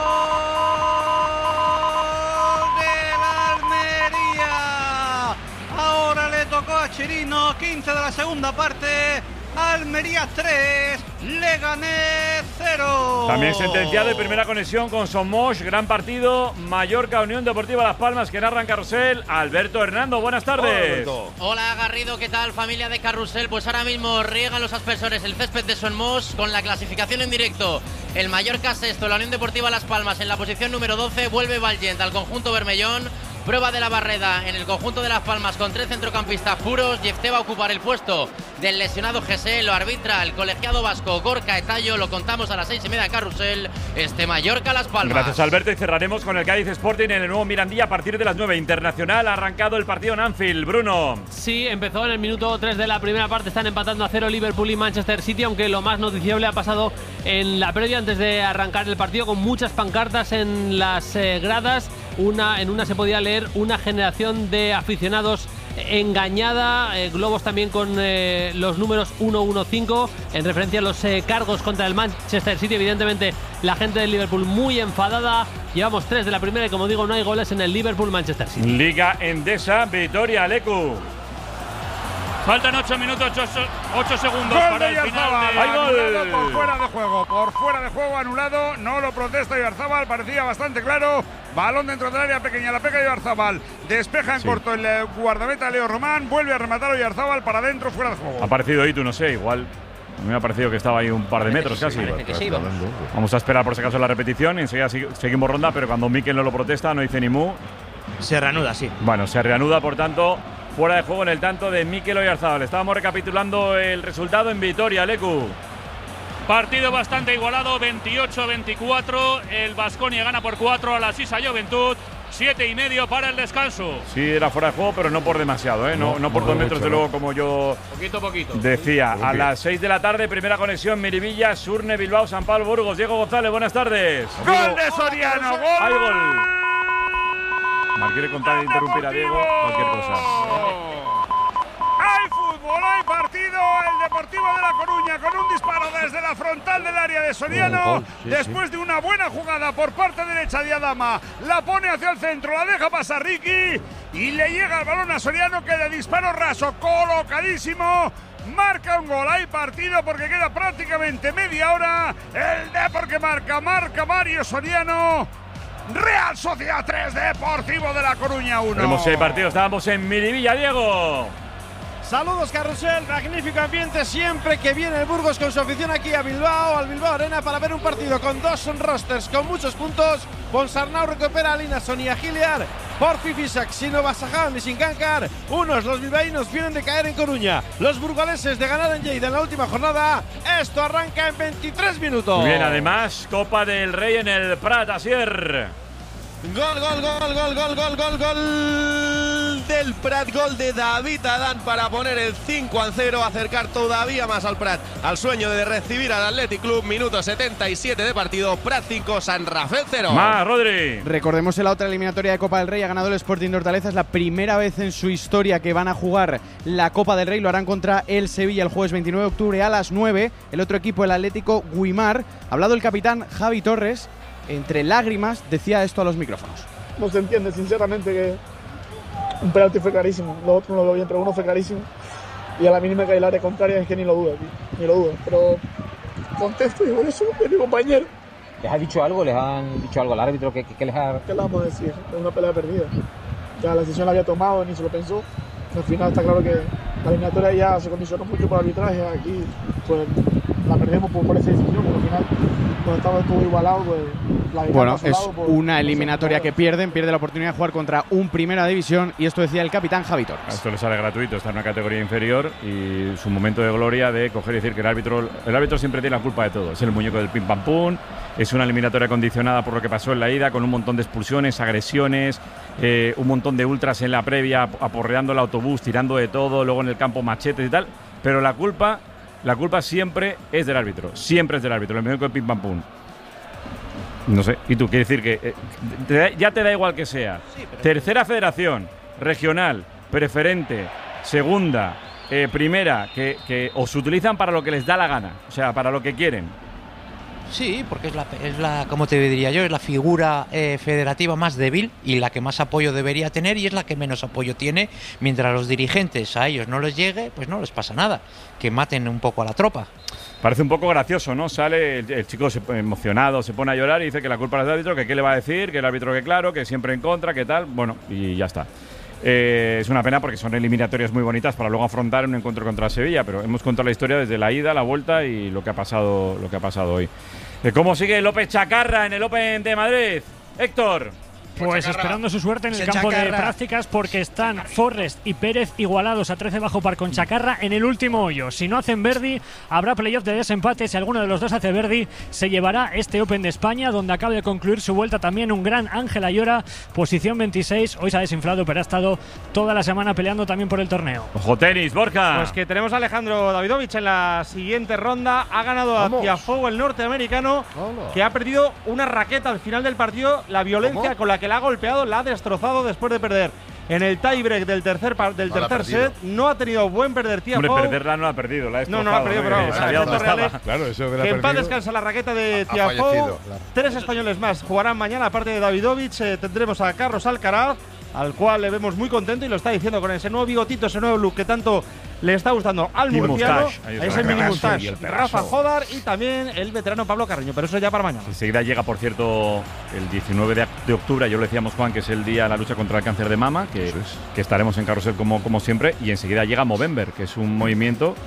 del Almería. Ahora le tocó a Chirino, 15 de la segunda parte. Almería 3, Leganés 0. También sentenciado y primera conexión con Somos, gran partido, Mallorca Unión Deportiva Las Palmas, que narra en Carrusel, Alberto Hernando, buenas tardes. Hola Garrido, ¿qué tal familia de Carrusel? Pues ahora mismo riegan los aspersores el césped de Somos con la clasificación en directo. El Mallorca sexto, la Unión Deportiva Las Palmas en la posición número 12, vuelve Vallent al conjunto bermellón. Prueba de la Barreda en el conjunto de Las Palmas con 3 centrocampistas puros. Jefté va a ocupar el puesto del lesionado Gese. Lo arbitra el colegiado vasco Gorka Etayo. Lo contamos a las 6:30 en Carrusel. Mallorca Las Palmas. Gracias, Alberto, y cerraremos con el Cádiz Sporting en el nuevo Mirandilla a partir de las 9. Internacional ha arrancado el partido en Anfield. Bruno. Sí, empezó en el minuto 3 de la primera parte. Están empatando a 0 Liverpool y Manchester City, aunque lo más noticiable ha pasado en la previa antes de arrancar el partido, con muchas pancartas en las gradas. En una se podía leer una generación de aficionados engañada, globos también con los números 115 en referencia a los cargos contra el Manchester City. Evidentemente la gente del Liverpool muy enfadada. Llevamos 3 de la primera y, como digo, no hay goles en el Liverpool-Manchester City. Liga Endesa, Vitoria, Lecu. Faltan 8 minutos, 8 segundos gol para de el final. ¡Hay gol! Por fuera de juego, anulado. No lo protesta Oyarzábal, parecía bastante claro. Balón dentro del área pequeña, la pega Oyarzábal. Despeja en corto el guardameta Leo Román. Vuelve a rematar Oyarzábal para adentro, fuera de juego. Ha aparecido Itu, no sé, igual. A mí me ha parecido que estaba ahí un par de metros casi. Vamos a esperar por si acaso la repetición. Enseguida seguimos ronda, pero cuando Mikel no lo protesta, no dice ni mu. Se reanuda, sí. Bueno, se reanuda, por tanto, fuera de juego en el tanto de Mikel Oyarzabal. Estábamos recapitulando el resultado en Vitoria, Leku. Partido bastante igualado, 28-24. El Baskonia gana por 4 a la Sisa Joventut. 7,5 para el descanso. Sí, era fuera de juego, pero no por demasiado, ¿eh? No por 2 metros, de luego, como yo poquito. decía. A las 6 de la tarde, primera conexión, Miribilla, Surne, Bilbao, San Pablo, Burgos. Diego González, buenas tardes. ¡Gol de Soriano! ¡Gol! ¡Hay gol! Mar quiere contar e interrumpir a Diego, cualquier cosa. Hay fútbol, hay partido. El Deportivo de La Coruña con un disparo desde la frontal del área de Soriano. Después de una buena jugada por parte derecha de Adama, la pone hacia el centro, la deja pasar Ricky y le llega el balón a Soriano, que de disparo raso, colocadísimo, marca un gol. Hay partido porque queda prácticamente media hora. El Depor que marca Mario Soriano. Real Sociedad 3, Deportivo de La Coruña 1. Tenemos 6 partidos, estábamos en Miribilla, Diego. Saludos, Carrusel, magnífico ambiente siempre que viene el Burgos con su afición aquí a Bilbao, al Bilbao Arena, para ver un partido con 2 rosters con muchos puntos. Ponsarnau recupera a Linason y a Giliar, por Fifisak, Sino Basaján y Sincankar. Los bilbaínos vienen de caer en Coruña, los burgaleses de ganar en Lleida en la última jornada. Esto arranca en 23 minutos. Muy bien, además, Copa del Rey en el Prat, Asier. Gol del Prat, gol de David Adán para poner el 5-0, acercar todavía más al Prat al sueño de recibir al Athletic Club. Minuto 77 de partido, Prat 5, San Rafael 0. Más, Rodri. Recordemos en la otra eliminatoria de Copa del Rey ha ganado el Sporting de Hortaleza. Es la primera vez en su historia que van a jugar la Copa del Rey. Lo harán contra el Sevilla el jueves 29 de octubre a las 9. El otro equipo, el Atlético Guimar. Ha hablado el capitán Javi Torres. Entre lágrimas decía esto a los micrófonos. No se entiende, sinceramente, que un penalti fue clarísimo. Lo otro no lo veo bien, pero uno fue clarísimo. Y a la mínima que hay el área contraria es que ni lo duda, tío. Ni lo duda. Pero contesto y por eso de mi compañero. ¿Les ha dicho algo? ¿Les han dicho algo al árbitro? ¿Qué les ha...? ¿Qué le vamos a decir? Es una pelea perdida. Ya la decisión la había tomado, ni se lo pensó. Al final está claro que la eliminatoria ya se condicionó mucho por arbitraje. Aquí pues la perdemos por esa decisión, pero al final cuando estaba todo igualado, pues bueno, es una eliminatoria que pierde la oportunidad de jugar contra un Primera División, y esto decía el capitán Javi Torres. Esto le sale gratuito, está en una categoría inferior y su momento de gloria de coger y decir que el árbitro siempre tiene la culpa de todo. Es el muñeco del pim pam pum, es una eliminatoria condicionada por lo que pasó en la ida, con un montón de expulsiones, agresiones, un montón de ultras en la previa aporreando el autobús, tirando de todo, luego en el campo machetes y tal, pero la culpa siempre es del árbitro, el muñeco del pim pam pum. No sé, y tú, quieres decir que ya te da igual que sea tercera federación, regional, preferente, segunda, primera, que os utilizan para lo que les da la gana, o sea, para lo que quieren. Sí, porque es la como te diría yo, es la figura federativa más débil y la que más apoyo debería tener, y es la que menos apoyo tiene. Mientras los dirigentes a ellos no les llegue, pues no les pasa nada, que maten un poco a la tropa. Parece un poco gracioso, ¿no? Sale el chico emocionado, se pone a llorar y dice que la culpa es del árbitro, que qué le va a decir, que el árbitro que claro, que siempre en contra, que tal, bueno, y ya está. Es una pena porque son eliminatorias muy bonitas para luego afrontar un encuentro contra Sevilla, pero hemos contado la historia desde la ida, la vuelta y lo que ha pasado hoy. ¿Cómo sigue López Chacarra en el Open de Madrid? Héctor. Pues esperando su suerte en el campo de prácticas, porque están Forrest y Pérez igualados a 13 bajo par con Chacarra en el último hoyo. Si no hacen birdie, habrá playoff de desempate. Si alguno de los dos hace birdie, se llevará este Open de España, donde acaba de concluir su vuelta también un gran Ángel Ayora, posición 26. Hoy se ha desinflado, pero ha estado toda la semana peleando también por el torneo. Ojo tenis, Borja. Pues que tenemos a Alejandro Davidovich en la siguiente ronda. Ha ganado a Tiafoe, el norteamericano, que ha perdido una raqueta al final del partido. La violencia con la que la ha golpeado la ha destrozado después de perder en el tiebreak del tercer set. No ha tenido buen perder Tiafoe. Hombre, perderla no la ha perdido, la ha destrozado. No la ha perdido, pero sabía dónde estaba. Claro, eso que en paz descansa la raqueta de Tiafoe. 3 españoles más jugarán mañana, aparte de Davidovich. Tendremos a Carlos Alcaraz, al cual le vemos muy contento y lo está diciendo con ese nuevo bigotito, ese nuevo look que tanto le está gustando al murciano. Ese mini mustache. Rafa Jodar y también el veterano Pablo Carreño, pero eso ya para mañana. Enseguida llega, por cierto, el 19 de octubre, yo lo decíamos, Juan, que es el día de la lucha contra el cáncer de mama, que estaremos en Carrusel como siempre, y enseguida llega Movember, que es un movimiento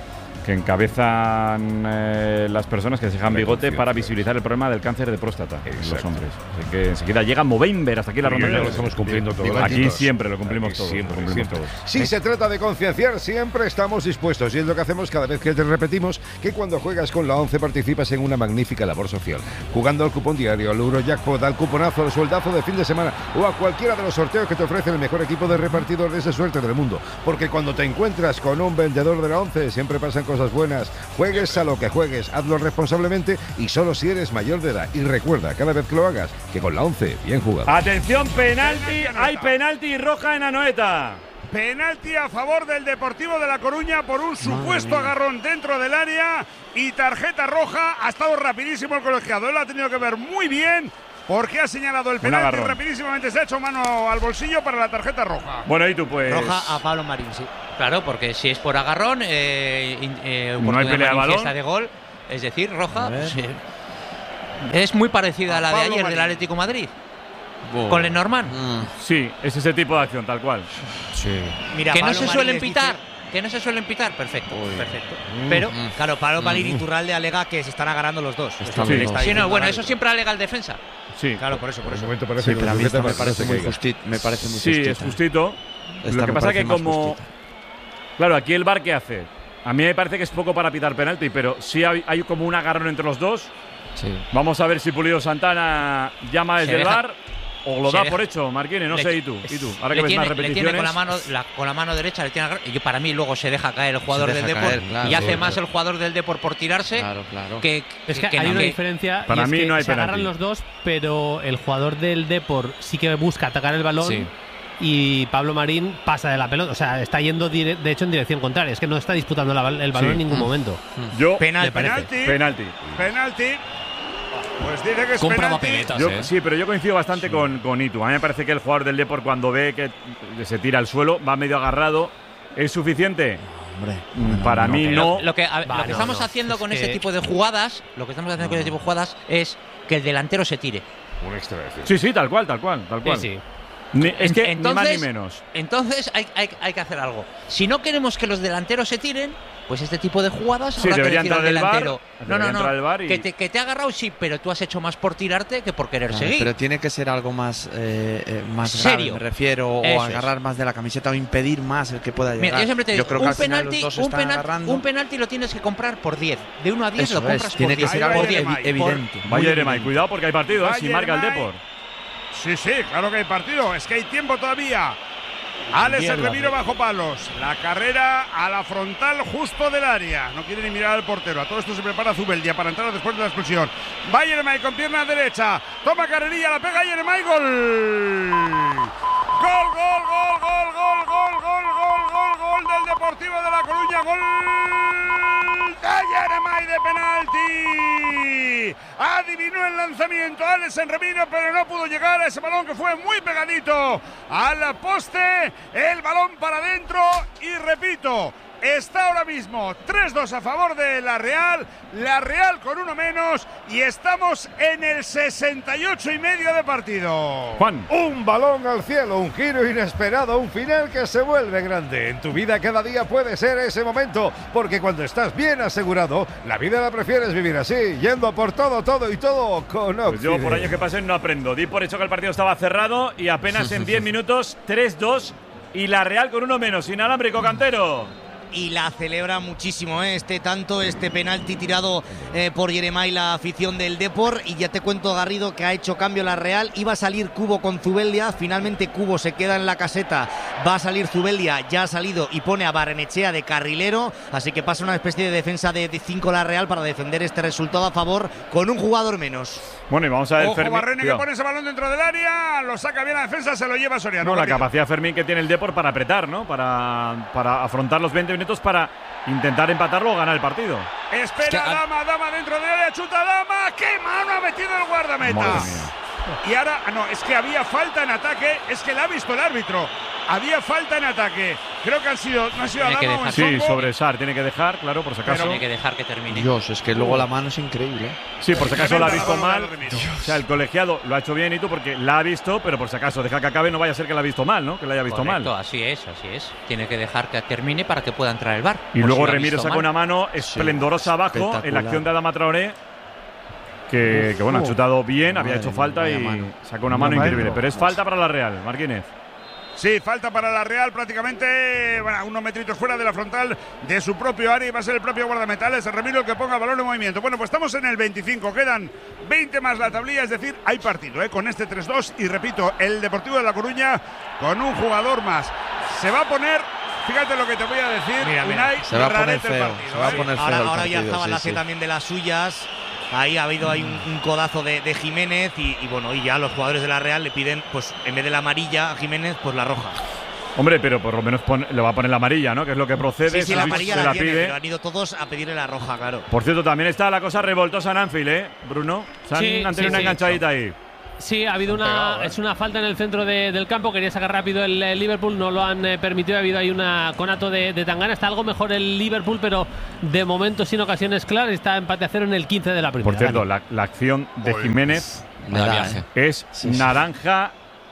que encabezan las personas que se dejan bigote para visibilizar el problema del cáncer de próstata en los hombres. Así que enseguida llega Movember, hasta aquí la ronda. Lo estamos cumpliendo todos. Aquí siempre lo cumplimos todos. Si se trata de concienciar, siempre estamos dispuestos. Y es lo que hacemos cada vez que te repetimos que cuando juegas con la 11 participas en una magnífica labor social. Jugando al cupón diario, al Eurojackpot, al cuponazo, al sueldazo de fin de semana o a cualquiera de los sorteos que te ofrece el mejor equipo de repartidores de suerte del mundo. Porque cuando te encuentras con un vendedor de la 11 siempre pasan cosas buenas. Juegues a lo que juegues, hazlo responsablemente y solo si eres mayor de edad. Y recuerda, cada vez que lo hagas, que con la 11, bien jugado. Atención, penalti, hay penalti y roja en Anoeta. Penalti a favor del Deportivo de La Coruña por un supuesto agarrón dentro del área y tarjeta roja. Ha estado rapidísimo el colegiado, él lo ha tenido que ver muy bien porque ha señalado el penalti y rapidísimamente se ha hecho mano al bolsillo para la tarjeta roja. Bueno, y tú pues… Roja a Pablo Marín, sí. Claro, porque si es por agarrón, no hay pelea de balón. De gol, es decir, roja. Sí. Es muy parecida a la de ayer Marín. Del Atlético Madrid. Con Lenormand. Sí, es ese tipo de acción, tal cual. Sí. Mira, que no se suelen pitar. Que no se suelen pitar, perfecto. Perfecto. Pero, claro, Pablo Marín y Iturralde alega que se están agarrando los dos. Sí, no, bueno, eso siempre alega el defensa. Sí. Claro, por eso. Sí, pero a mí me parece muy justito. Sí, es justito. Lo que pasa es que como… Claro, aquí el VAR, ¿qué hace? A mí me parece que es poco para pitar penalti, pero sí hay como un agarrón entre los dos. Sí. Vamos a ver si Pulido Santana llama desde el VAR o lo da por hecho, Marquini, no sé, ¿y tú? Ahora que ves más repeticiones… Le tiene con la mano derecha, le tiene y para mí luego se deja caer el jugador del Depor y hace más el jugador del Depor por tirarse. Claro. Es que hay una diferencia. Para mí no hay penalti. Se agarran los dos, pero el jugador del Depor sí que busca atacar el balón. Sí. Y Pablo Marín pasa de la pelota, o sea, está yendo de hecho en dirección contraria, es que no está disputando el balón en ningún momento. Yo penalti. Pues dice que es compra penalti. papeletas, Sí, pero yo coincido bastante con Itu. A mí me parece que el jugador del Depor, cuando ve que se tira al suelo, va medio agarrado. ¿Es suficiente? Hombre, para mí no. Lo que estamos haciendo con ese tipo de jugadas, es que el delantero se tire. Un extra. Sí, tal cual. Sí. Es que entonces, ni más ni menos. Entonces hay que hacer algo. Si no queremos que los delanteros se tiren, pues este tipo de jugadas habrá que decir al delantero. Que te ha agarrado, sí, pero tú has hecho más por tirarte que por querer seguir. Pero tiene que ser algo más serio, grave, me refiero, o agarrar más de la camiseta o impedir más el que pueda llegar. Mira, yo siempre te digo, creo que un penalti lo tienes que comprar por 10. De 1 a 10 lo compras por 10. Tiene que ser algo evidente. Vaya Eremay, cuidado porque hay partido, si marca el Depor. Sí, claro que hay partido. Es que hay tiempo todavía. Alex El Remiro bajo palos. La carrera a la frontal justo del área. No quiere ni mirar al portero. A todo esto se prepara Zubeldia para entrar después de la expulsión. Va Yeremay con pierna derecha. Toma carrerilla, la pega Yeremay. Gol. Gol del Deportivo de La Coruña. Gol de Yeremay de penalti. Adivinó el lanzamiento Alex El Remiro, pero no pudo llegar a ese balón que fue muy pegadito al poste. El balón para adentro y repito, está ahora mismo 3-2 a favor de la Real con uno menos y estamos en el 68,5 de partido. Juan. Un balón al cielo, un giro inesperado, un final que se vuelve grande. En tu vida cada día puede ser ese momento, porque cuando estás bien asegurado, la vida la prefieres vivir así, yendo por todo con Occident. Pues yo por años que pasen no aprendo. Di por hecho que el partido estaba cerrado y apenas en 10 minutos 3-2 y la Real con uno menos. Inalámbrico, Cantero. Y la celebra muchísimo, este penalti tirado por Yeremay, la afición del Depor. Y ya te cuento, Garrido, que ha hecho cambio la Real. Iba a salir Cubo con Zubeldia, finalmente Cubo se queda en la caseta, va a salir Zubeldia, ya ha salido y pone a Barrenechea de carrilero, así que pasa una especie de defensa de 5 la Real para defender este resultado a favor con un jugador menos. Bueno, y vamos a ver Ojo, Barrene que pone ese balón dentro del área, lo saca bien la defensa, se lo lleva Soriano. No, la capacidad, Fermín, que tiene el Depor para apretar, ¿no? Para afrontar los 20 minutos para intentar empatarlo o ganar el partido. Espera, Dama dentro del área, chuta Dama, qué mano ha metido el guardameta. Y ahora, no, es que había falta en ataque, es que la ha visto el árbitro. Había falta en ataque. Creo que no ha sido Tiene que Adama o dejar. Sí, Ensongo. sobre Sar tiene que dejar, claro, por si acaso. Tiene que dejar que termine. Dios, es que luego la mano es increíble. Sí, por si acaso la ha visto Tremenda la mal. bola de Remiro. O sea, el colegiado lo ha hecho bien y tú porque la ha visto, pero por si acaso deja que acabe, no vaya a ser que la ha visto mal, ¿no? Que la haya visto Correcto, mal. así es. Tiene que dejar que termine para que pueda entrar el VAR. Y Por luego si lo ha Remiro visto saca mal. una mano esplendorosa abajo en la espectacular. acción de Adama Traoré. Que bueno, ha chutado bien, había Madre hecho falta mía, y mano. sacó una mano Vaya increíble. mano. Pero es falta para la Real, Marquínez. Sí, falta para la Real prácticamente unos metritos fuera de la frontal de su propio área y va a ser el propio guardametales, el Remiro, el que ponga el balón en movimiento. Bueno, pues estamos en el 25, quedan 20 más la tablilla, es decir, hay partido con este 3-2 y repito, el Deportivo de La Coruña con un jugador más. Se va a poner, fíjate lo que te voy a decir, Mira, Unai, Se va a poner rarete el feo. partido, Se va a poner feo. Ahora el ya partido, Zabal sí, hace sí. también de las suyas. Ahí ha habido un codazo de Jiménez y bueno, y ya los jugadores de la Real le piden, pues en vez de la amarilla a Jiménez, pues la roja. Hombre, pero por lo menos le va a poner la amarilla, ¿no? Que es lo que procede. Sí, la se amarilla se la tiene, pide. pero han ido todos a pedirle la roja, claro. Por cierto, también está la cosa revoltosa en Anfield, ¿eh, Bruno? Han tenido una enganchadita ahí. Sí, ha habido es una falta en el centro del campo. Quería sacar rápido el Liverpool, no lo han permitido. Ha habido ahí una conato de Tangana. Está algo mejor el Liverpool, pero de momento sin ocasiones claras. Está empate a 0 en el 15 de la primera. Por cierto, la acción de Jiménez es naranja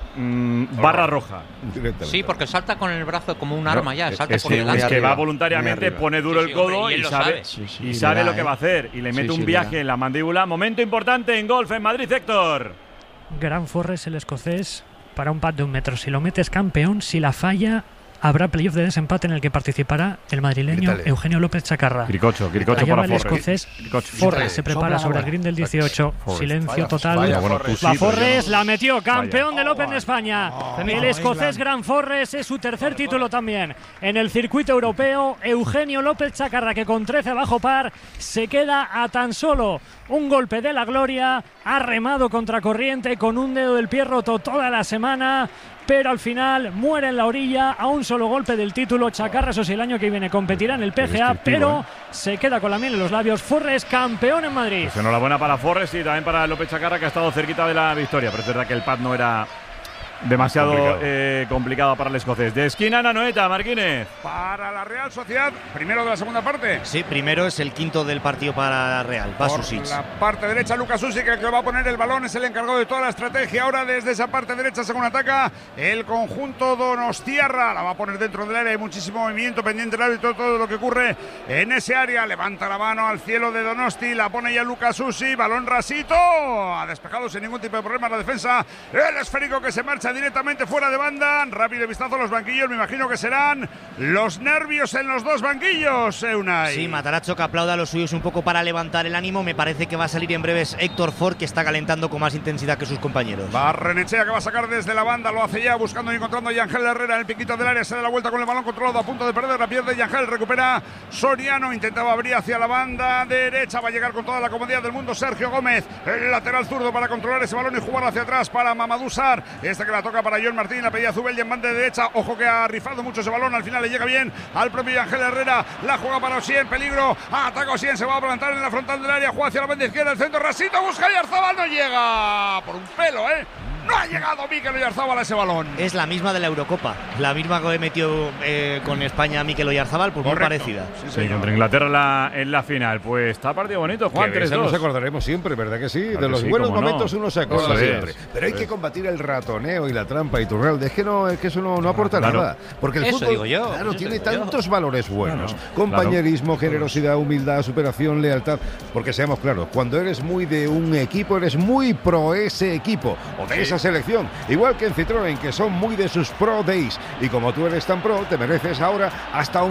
barra roja. Sí, porque salta con el brazo como un arma ya. Salta Es por que, delante. es que va voluntariamente, pone duro el codo hombre, y él y lo sabe, sabe. y sabe lo que va a hacer. Y le mete un viaje en la mandíbula. Momento importante en golf en Madrid, Héctor. Gran Forres, el escocés, para un pad de 1 metro. Si lo metes campeón, si la falla, habrá playoff de desempate en el que participará el madrileño Grítale. Eugenio López Chacarra. Cricocho Allá para va el Forres. escocés. Cricocho. Forres se prepara sobre el green del 18. Silencio total. Va Forres, la metió. Campeón de Open de España. El escocés Gran Forres es su tercer título también en el circuito europeo. Eugenio López Chacarra, que con 13 bajo par se queda a tan solo un golpe de la gloria. Ha remado contracorriente con un dedo del pie roto toda la semana, pero al final muere en la orilla a un solo golpe del título. Chacarra, eso sí, el año que viene competirá en el PGA, pero se queda con la miel en los labios. Forres, campeón en Madrid. Pues enhorabuena para Forres y también para López Chacarra, que ha estado cerquita de la victoria. Pero es verdad que el pad no era demasiado complicado para el escocés. De esquina a Anoeta, Marquínez. Para la Real Sociedad, primero de la segunda parte. Sí, primero es el quinto del partido para la Real. Va Por Susic. la parte derecha, Lucas Susic, el que va a poner el balón, es el encargado de toda la estrategia. Ahora desde esa parte derecha, según ataca el conjunto donostiarra. La va a poner dentro del área, hay muchísimo movimiento pendiente del árbitro, todo lo que ocurre en ese área. Levanta la mano al cielo de Donosti, la pone ya Lucas Susic, balón rasito. Ha despejado sin ningún tipo de problema la defensa. El esférico que se marcha directamente fuera de banda. Rápido vistazo a los banquillos, me imagino que serán los nervios en los dos banquillos, Unai. Sí, Matarazzo, que aplauda a los suyos un poco para levantar el ánimo. Me parece que va a salir en breves Héctor Ford, que está calentando con más intensidad que sus compañeros. Barrenechea, que va a sacar desde la banda, lo hace ya buscando y encontrando a Yangel Herrera en el piquito del área. Se da la vuelta con el balón controlado, a punto de perder, la pierde Yangel, recupera Soriano, intentaba abrir hacia la banda derecha, va a llegar con toda la comodidad del mundo Sergio Gómez, el lateral zurdo, para controlar ese balón y jugar hacia atrás para Mamadou Sarr. Este que la toca para Joel Martín, la pedía Zubeldi en banda derecha. Ojo que ha rifado mucho ese balón, al final le llega bien al propio Yangel Herrera. La juega para Osien, peligro. Ataca Osien, se va a plantar en la frontal del área, juega hacia la banda izquierda, el centro, Rasito busca y Oyarzabal no llega. Por un pelo, No ha llegado Mikel Oyarzabal a ese balón. Es la misma de la Eurocopa, la misma que metió con España Mikel Oyarzabal, pues Correcto. muy parecida. Sí, contra Inglaterra en la final. Pues está partido bonito, Juan, Que de eso 3-2. nos acordaremos siempre, ¿verdad que sí? Claro De que los sí, buenos cómo no. momentos uno se acuerda Eso es. siempre. Pero hay que combatir el ratoneo y la trampa y Turralde. Es que eso no aporta Claro. nada. Porque el Eso fútbol, digo yo, claro, eso tiene digo yo. tantos valores buenos. Claro, Compañerismo, generosidad, humildad, superación, lealtad. Porque seamos claros, cuando eres muy de un equipo, eres muy pro ese equipo o de esa selección. Igual que en Citroën, que son muy de sus Pro Days. Y como tú eres tan pro, te mereces ahora hasta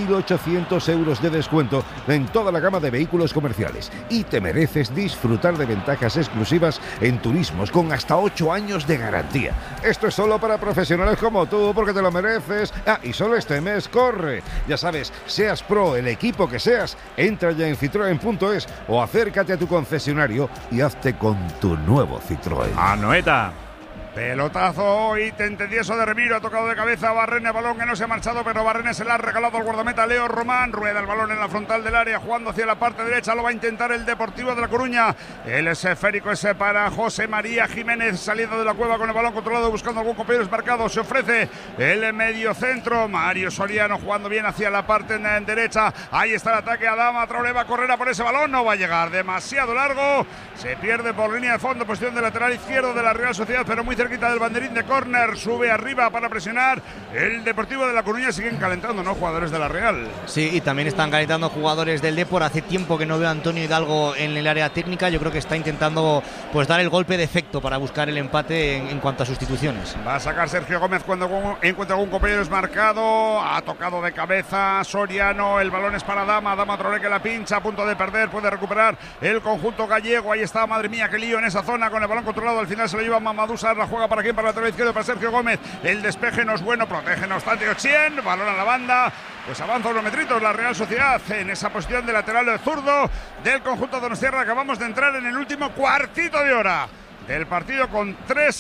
11.800 euros de descuento en toda la gama de vehículos comerciales. Y te mereces disfrutar de ventajas exclusivas en turismos con hasta 8 años de garantía. Esto es solo para profesionales como tú, porque te lo mereces. Y solo este mes corre. Ya sabes, seas pro, el equipo que seas, entra ya en citroen.es o acércate a tu concesionario y hazte con tu nuevo Citroën. Anoeta. Pelotazo y tentedieso de Remiro, ha tocado de cabeza Barrene, balón que no se ha marchado, pero Barrene se la ha regalado al guardameta Leo Román. Rueda el balón en la frontal del área, jugando hacia la parte derecha, lo va a intentar el Deportivo de La Coruña. El esférico es para José María Jiménez, saliendo de la cueva con el balón controlado, buscando algún compañero desmarcado. Se ofrece el medio centro, Mario Soriano jugando bien hacia la parte derecha. Ahí está el ataque, Adama Traoré va a correr a por ese balón, no va a llegar, demasiado largo, se pierde por línea de fondo, posición de lateral izquierdo de la Real Sociedad, pero muy cerquita del banderín de córner. Sube arriba para presionar el Deportivo de La Coruña. Siguen calentando, ¿no?, jugadores de la Real. Sí, y también están calentando jugadores del Depor. Hace tiempo que no veo a Antonio Hidalgo en el área técnica. Yo creo que está intentando pues dar el golpe de efecto para buscar el empate en cuanto a sustituciones. Va a sacar Sergio Gómez cuando encuentra algún compañero desmarcado. Ha tocado de cabeza Soriano. El balón es para Adama Traoré, que la pincha, a punto de perder. Puede recuperar el conjunto gallego. Ahí está, madre mía, qué lío en esa zona con el balón controlado. Al final se lo lleva Mamadou Sarr. La juega para quién, para el lateral izquierdo, para Sergio Gómez. El despeje no es bueno, protege no obstante Ochien. Balón a la banda. Pues avanza unos metritos la Real Sociedad en esa posición de lateral zurdo del conjunto donostiarra. Acabamos de entrar en el último cuartito de hora del partido, con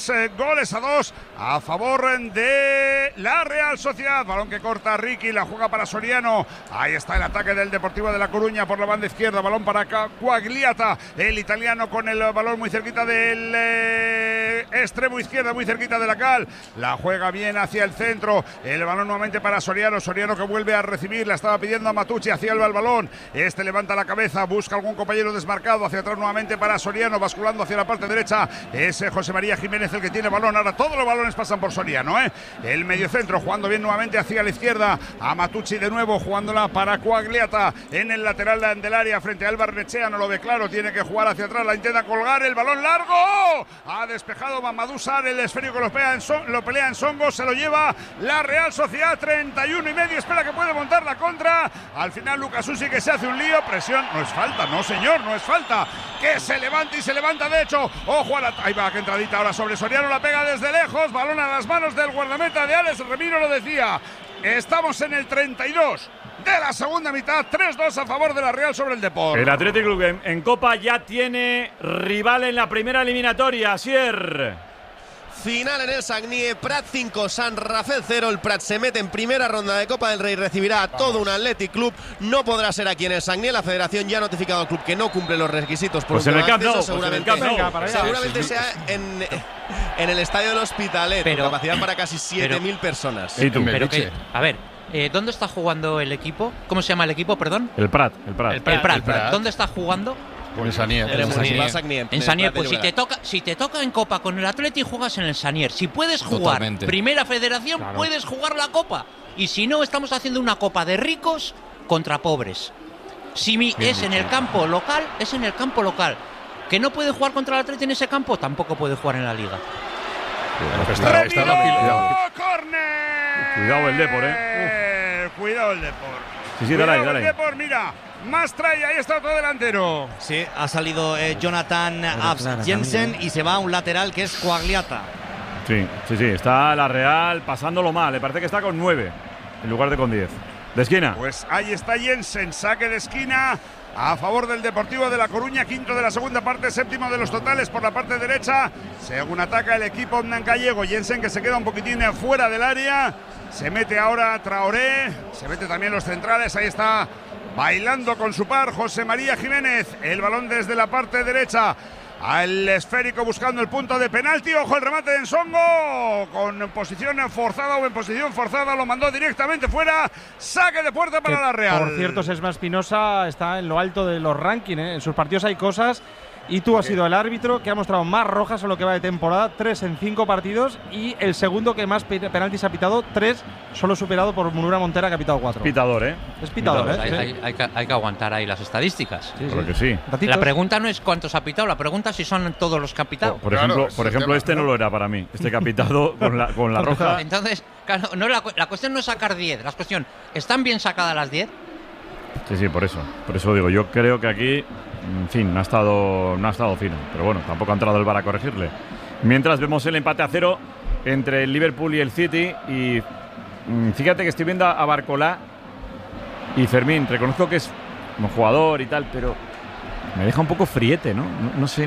3-2 a favor de la Real Sociedad. Balón que corta Ricky, la juega para Soriano. Ahí está el ataque del Deportivo de La Coruña por la banda izquierda. Balón para Quagliata, el italiano, con el balón muy cerquita del extremo izquierda, muy cerquita de la cal. La juega bien hacia el centro. El balón nuevamente para Soriano. Soriano que vuelve a recibir. La estaba pidiendo a Matucci. Hacia el balón. Este levanta la cabeza. Busca algún compañero desmarcado. Hacia atrás nuevamente para Soriano. Basculando hacia la parte derecha. Es José María Jiménez el que tiene balón. Ahora todos los balones pasan por Soriano, El mediocentro jugando bien nuevamente hacia la izquierda. A Matucci de nuevo, jugándola para Quagliata en el lateral del área frente a Álvaro Nechea. No lo ve claro. Tiene que jugar hacia atrás. La intenta colgar. El balón largo. Ha despejado Mamadou Sarr. El esférico lo pelea en Songo. Se lo lleva la Real Sociedad. 31,5. Espera que puede montar la contra. Al final Lucas Usi, que se hace un lío. Presión. No es falta. No, señor. No es falta. Que se levanta, y se levanta de hecho. Ojo a la... Ahí va, que entradita ahora sobre Soriano. La pega desde lejos. Balón a las manos del guardameta de Alex Remiro. Lo decía. Estamos en el 32 de la segunda mitad. 3-2 a favor de la Real sobre el Depor. El Athletic Club en Copa ya tiene rival en la primera eliminatoria. Asier. Final en el Sagnier, Prat 5, San Rafael 0. El Prat se mete en primera ronda de Copa del Rey, recibirá a todo un Athletic Club. No podrá ser aquí en el Sagnier. La federación ya ha notificado al club que no cumple los requisitos por pues en el Camp Nou. Seguramente sea en el estadio del Hospitalet, con capacidad para casi 7.000 personas. ¿Y tú? Pero que, a ver, ¿dónde está jugando el equipo? ¿Cómo se llama el equipo, perdón? El Prat. El Prat. ¿Dónde está jugando? En Sagnier. En Sagnier, pues si te toca en Copa con el Atleti, juegas en el Sagnier. Si puedes jugar Primera Federación, claro, puedes jugar la Copa. Y si no, estamos haciendo una Copa de ricos contra pobres. Si es en el campo local, es en el campo local. Que no puede jugar contra el Atleti en ese campo, tampoco puede jugar en la Liga. Cuidado el Depor, Cuidado el Depor. Sí, dale ahí. El Depor, mira. Mastray, ahí está otro delantero. Sí, ha salido Jonathan Abs Jensen y se va a un lateral que es Quagliata. Sí, está la Real pasándolo mal. Le parece que está con 9 en lugar de con 10. De esquina. Pues ahí está Jensen, saque de esquina a favor del Deportivo de La Coruña, quinto de la segunda parte, séptimo de los totales por la parte derecha. Según ataca el equipo gallego, Jensen, que se queda un poquitín fuera del área. Se mete ahora Traoré, se mete también los centrales, ahí está bailando con su par José María Jiménez. El balón desde la parte derecha al esférico, buscando el punto de penalti. Ojo el remate de Nsongo, con posición forzada o en posición forzada, lo mandó directamente fuera. Saque de puerta para la Real. Por cierto, Sesma Espinosa está en lo alto de los rankings, En sus partidos hay cosas. Y tú has sido el árbitro que ha mostrado más rojas en lo que va de temporada, 3 en 5 partidos, y el segundo que más penaltis ha pitado, 3, solo superado por Munura Montera, que ha pitado 4. Pitador, Es pitador, Hay que aguantar ahí las estadísticas. Claro que sí. La pregunta no es cuántos ha pitado, la pregunta es si son todos los que han pitado. Por ejemplo, este no lo era para mí. Este que ha pitado con la roja. Entonces, claro, la cuestión no es sacar 10, la cuestión, ¿están bien sacadas las 10? Sí, por eso digo, yo creo que aquí, en fin, no ha estado fino, pero bueno, tampoco ha entrado el VAR a corregirle. Mientras vemos el empate a 0 entre el Liverpool y el City, y fíjate que estoy viendo a Barcolá y Fermín. Reconozco que es un jugador y tal, pero me deja un poco friete, ¿no? No sé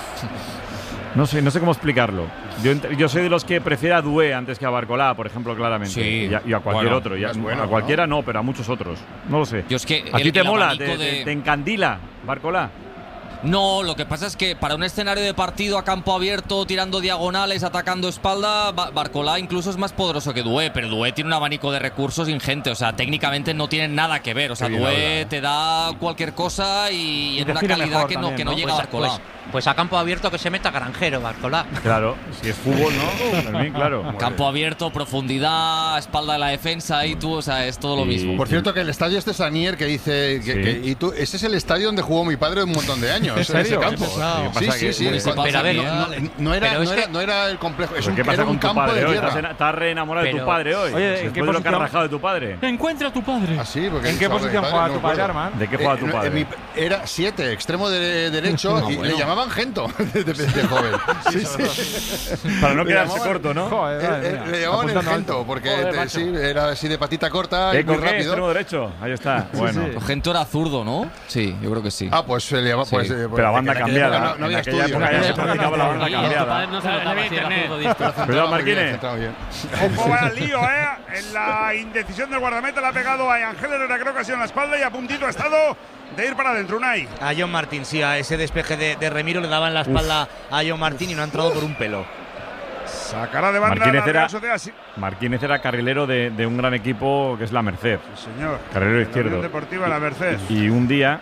cómo explicarlo. Yo soy de los que prefiero a Doué antes que a Barcolá, por ejemplo, claramente. Sí. Y a cualquier otro. bueno, a cualquiera no, pero a muchos otros. No lo sé. Yo es que ¿A ti te mola? de... ¿Te encandila Barcolá? No, lo que pasa es que para un escenario de partido a campo abierto, tirando diagonales, atacando espalda, Barcolá incluso es más poderoso que Doué, pero Doué tiene un abanico de recursos ingente, o sea, técnicamente no tienen nada que ver, o sea, Doué te da cualquier cosa y en una calidad que no llega a Barcolá. Pues a campo abierto que se meta Granjero, Barcolá. Claro, si es fútbol, ¿no? También, claro. Campo abierto, profundidad, espalda de la defensa y tú, o sea, es todo lo mismo. Por cierto, que el estadio este Sanier que dice y tú, ese es el estadio donde jugó mi padre un montón de años. ¿En serio? En ese campo. Sí. Pero a ver, no era el complejo, ¿Qué pasa era un con tu campo padre de hoy? tierra. Estás re enamorado de tu padre hoy. Oye, ¿en qué Después de lo que has posición? rajado de tu padre. Encuentra a tu padre. Ah, sí, porque ¿En qué posición jugaba tu padre, Arman? ¿De qué juega tu padre? Era 7, extremo derecho, y le llamaban Gento de joven. Para no quedarse corto, ¿no? Joder, le llamaban el Gento, porque era así de patita corta y muy rápido. Extremo derecho, ahí está. Bueno. Gento era zurdo, ¿no? Sí, yo creo que sí. Ah, pues se le llama. Pero la banda cambiada. No había en aquella estudio. época ya se practicaba la banda Tu cambiada. padre no se notaba si era zurdo diestro. Cuidado, Marquines. Ojo, vaya lío, en la indecisión del guardameta le ha pegado a Ángel Herrera, creo que ha sido en la espalda y a puntito ha estado de ir para adentro. Unai. A John Martín, sí, a ese despeje de Remiro le daba en la espalda a John Martín y no ha entrado por un pelo. Sacará de banda la Real Sociedad. Marquínez era carrilero de un gran equipo que es la Merced. Sí, señor. Carrilero La izquierdo. Unión Deportiva La Merced. Y un día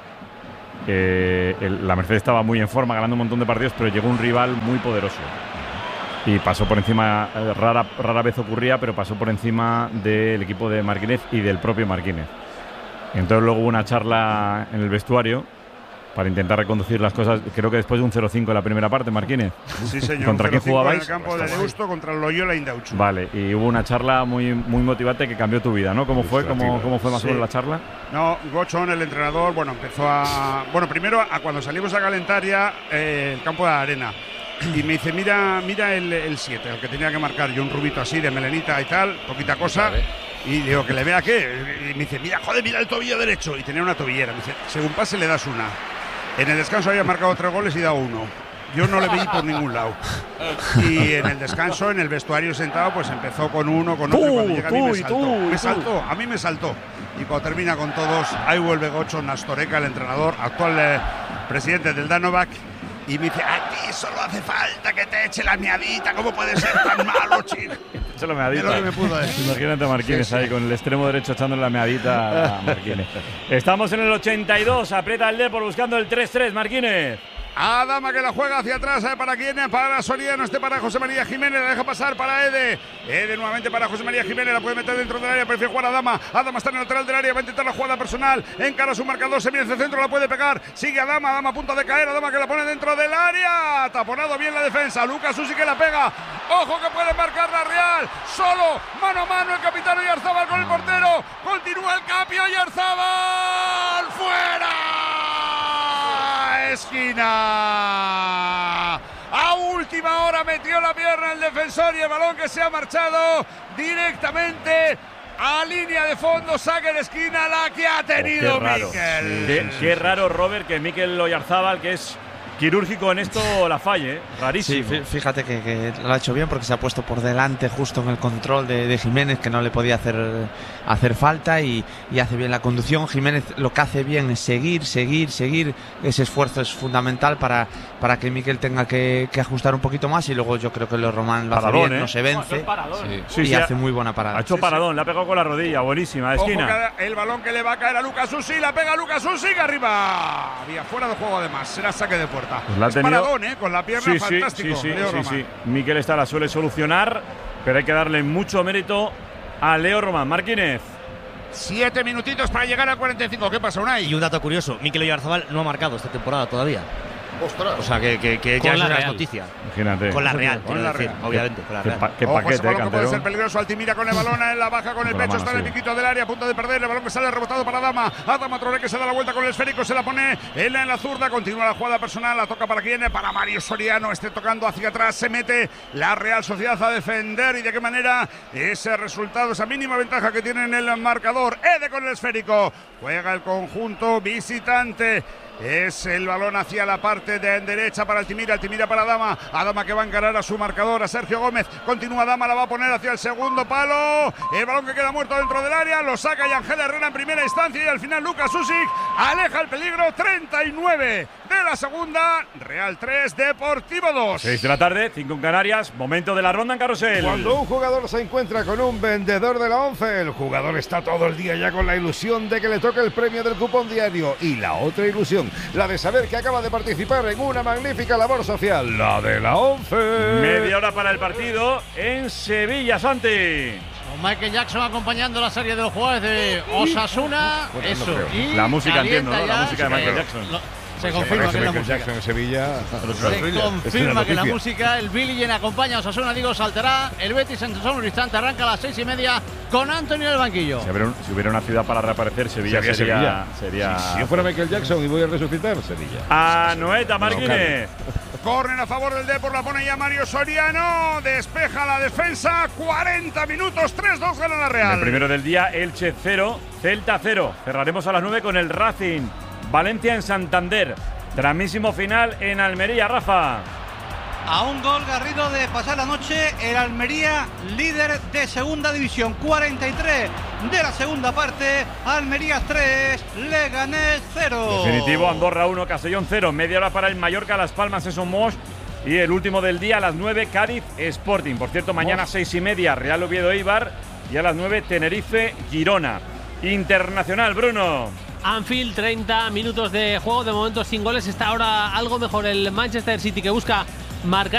la Merced estaba muy en forma, ganando un montón de partidos, pero llegó un rival muy poderoso. Y pasó por encima, rara vez ocurría, pero pasó por encima del equipo de Marquínez y del propio Marquínez. Entonces luego hubo una charla en el vestuario para intentar reconducir las cosas. Creo que después de un 0-5 en la primera parte, Marquínez. Sí, señor. ¿Contra quién jugabais? En el campo de Deusto contra el Loyola Indauchu. Vale, y hubo una charla muy motivante que cambió tu vida, ¿no? ¿Cómo fue? ¿Cómo fue más o menos la charla? No, Gochón, el entrenador, empezó a… Bueno, primero, cuando salimos a calentar ya el campo de la arena. Y me dice, mira el 7, el que tenía que marcar yo, un rubito así de melenita y tal, poquita cosa. Vale. Y digo, ¿que le vea qué? Y me dice, mira el tobillo derecho. Y tenía una tobillera. Me dice, según pase le das una. En el descanso había marcado 3 goles y dado 1. Yo no le vi por ningún lado. Y en el descanso, en el vestuario sentado, pues empezó con uno, con otro. Y cuando llega a mí me saltó. Y cuando termina con todos, ahí vuelve Gocho Nastoreca, el entrenador, actual presidente del Danovac. Y me dice, a ti solo hace falta que te eche la miadita. ¿Cómo puede ser tan malo, chico? Echa la meadita. Es lo que me pudo decir. Imagínate a Marquínez ahí con el extremo derecho echándole la meadita a Marquínez. Estamos en el 82, aprieta el Depor buscando el 3-3, Marquínez. Adama que la juega hacia atrás, ¿para quién? Para Soriano, para José María Jiménez, la deja pasar para Ede. Ede nuevamente para José María Jiménez, la puede meter dentro del área, prefiere jugar a Adama. Adama está en el lateral del área, va a intentar la jugada personal, encara su marcador, se viene hacia el centro, la puede pegar, sigue Adama a punto de caer, Adama que la pone dentro del área, taponado bien la defensa, Lucas Susi que la pega, ojo que puede marcar la Real, solo, mano a mano el capitán Oyarzábal con el portero, continúa el cambio, Oyarzábal, ¡fuera! Esquina. A última hora metió la pierna el defensor y el balón que se ha marchado directamente a línea de fondo, saque de esquina la que ha tenido Mikel. Qué raro, Robert, que Mikel Oyarzábal, que es quirúrgico en esto, la falle, rarísimo. Sí, fíjate que lo ha hecho bien porque se ha puesto por delante justo en el control de Jiménez, que no le podía hacer falta y hace bien la conducción. Jiménez lo que hace bien es seguir. Ese esfuerzo es fundamental para que Mikel tenga que ajustar un poquito más y luego yo creo que lo Román lo hace bien, no se vence y hace muy buena parada. Ha hecho paradón, le ha pegado con la rodilla, buenísima, de esquina. El balón que le va a caer a Lucas Susi, la pega Lucas Susi, que arriba. Había fuera de juego además, será saque de puerta. Pues la ha tenido. Paradón, con la pierna, fantástico. Sí. Mikel esta la suele solucionar, pero hay que darle mucho mérito a Leo Román. Marquínez. 7 minutitos para llegar al 45. ¿Qué pasa, Unai? Y un dato curioso, Mikel Oyarzábal no ha marcado esta temporada todavía. Ostras. O sea, que ya es una noticia. Imagínate. Con la Real, obviamente. Con la Real. Qué paquete, ese balón que puede ser peligroso. Altimira con el balón en la baja, con el pecho, está en el piquito del área, a punto de perder. El balón que sale rebotado para Adama. Adama Traoré que se da la vuelta con el esférico, se la pone en la zurda. Continúa la jugada personal, la toca para quién, para Mario Soriano. Tocando hacia atrás, se mete la Real Sociedad a defender. Y de qué manera ese resultado, esa mínima ventaja que tiene en el marcador. Ede con el esférico. Juega el conjunto visitante. Es el balón hacia la parte de derecha para Altimira para Adama. Adama que va a encarar a su marcador, a Sergio Gómez. Continúa Adama, la va a poner hacia el segundo palo. El balón que queda muerto dentro del área. Lo saca y Ángel Herrera en primera instancia. Y al final Lucas Usyk aleja el peligro. 39 de la segunda. Real 3, Deportivo 2. 6 de la tarde, 5 en Canarias. Momento de la ronda en carrusel. Cuando un jugador se encuentra con un vendedor de la ONCE, el jugador está todo el día ya con la ilusión de que le toque el premio del cupón diario. Y la otra ilusión, la de saber que acaba de participar en una magnífica labor social, la de la ONCE. Media hora para el partido en Sevilla, Santi. Con Michael Jackson acompañando la serie de los jugadores de Osasuna. Bueno, eso. no y la música, entiendo, ¿no? La música de Michael claro. Jackson. Se confirma que es la música. Jackson en Sevilla. Se confirma que la música, el Billie Jean acompaña a Osasuna, digo, saltará. El Betis en un instante arranca a las 6:30 con Antonio en el banquillo. Si hubiera una ciudad para reaparecer, Sevilla sería. Si yo fuera Michael Jackson y voy a resucitar, Sevilla. Anoeta Martínez. Córner a favor del Depor, la pone ya Mario Soriano. Despeja la defensa. 40 minutos, 3-2 gana la Real. El primero del día, Elche 0, Celta 0. Cerraremos a las 9 con el Racing. Valencia en Santander. Tramísimo final en Almería, Rafa. A un gol Garrido de pasar la noche, el Almería líder de segunda división. 43 de la segunda parte, Almería 3, Leganés 0. Definitivo, Andorra 1, Castellón 0. Media hora para el Mallorca, Las Palmas, Son Moix. Y el último del día a las 9, Cádiz Sporting. Por cierto, mañana 6:30, Real Oviedo Eibar. Y a las 9, Tenerife Girona. Internacional, Bruno. Anfield, 30 minutos de juego, de momento sin goles. Está ahora algo mejor el Manchester City, que busca marcar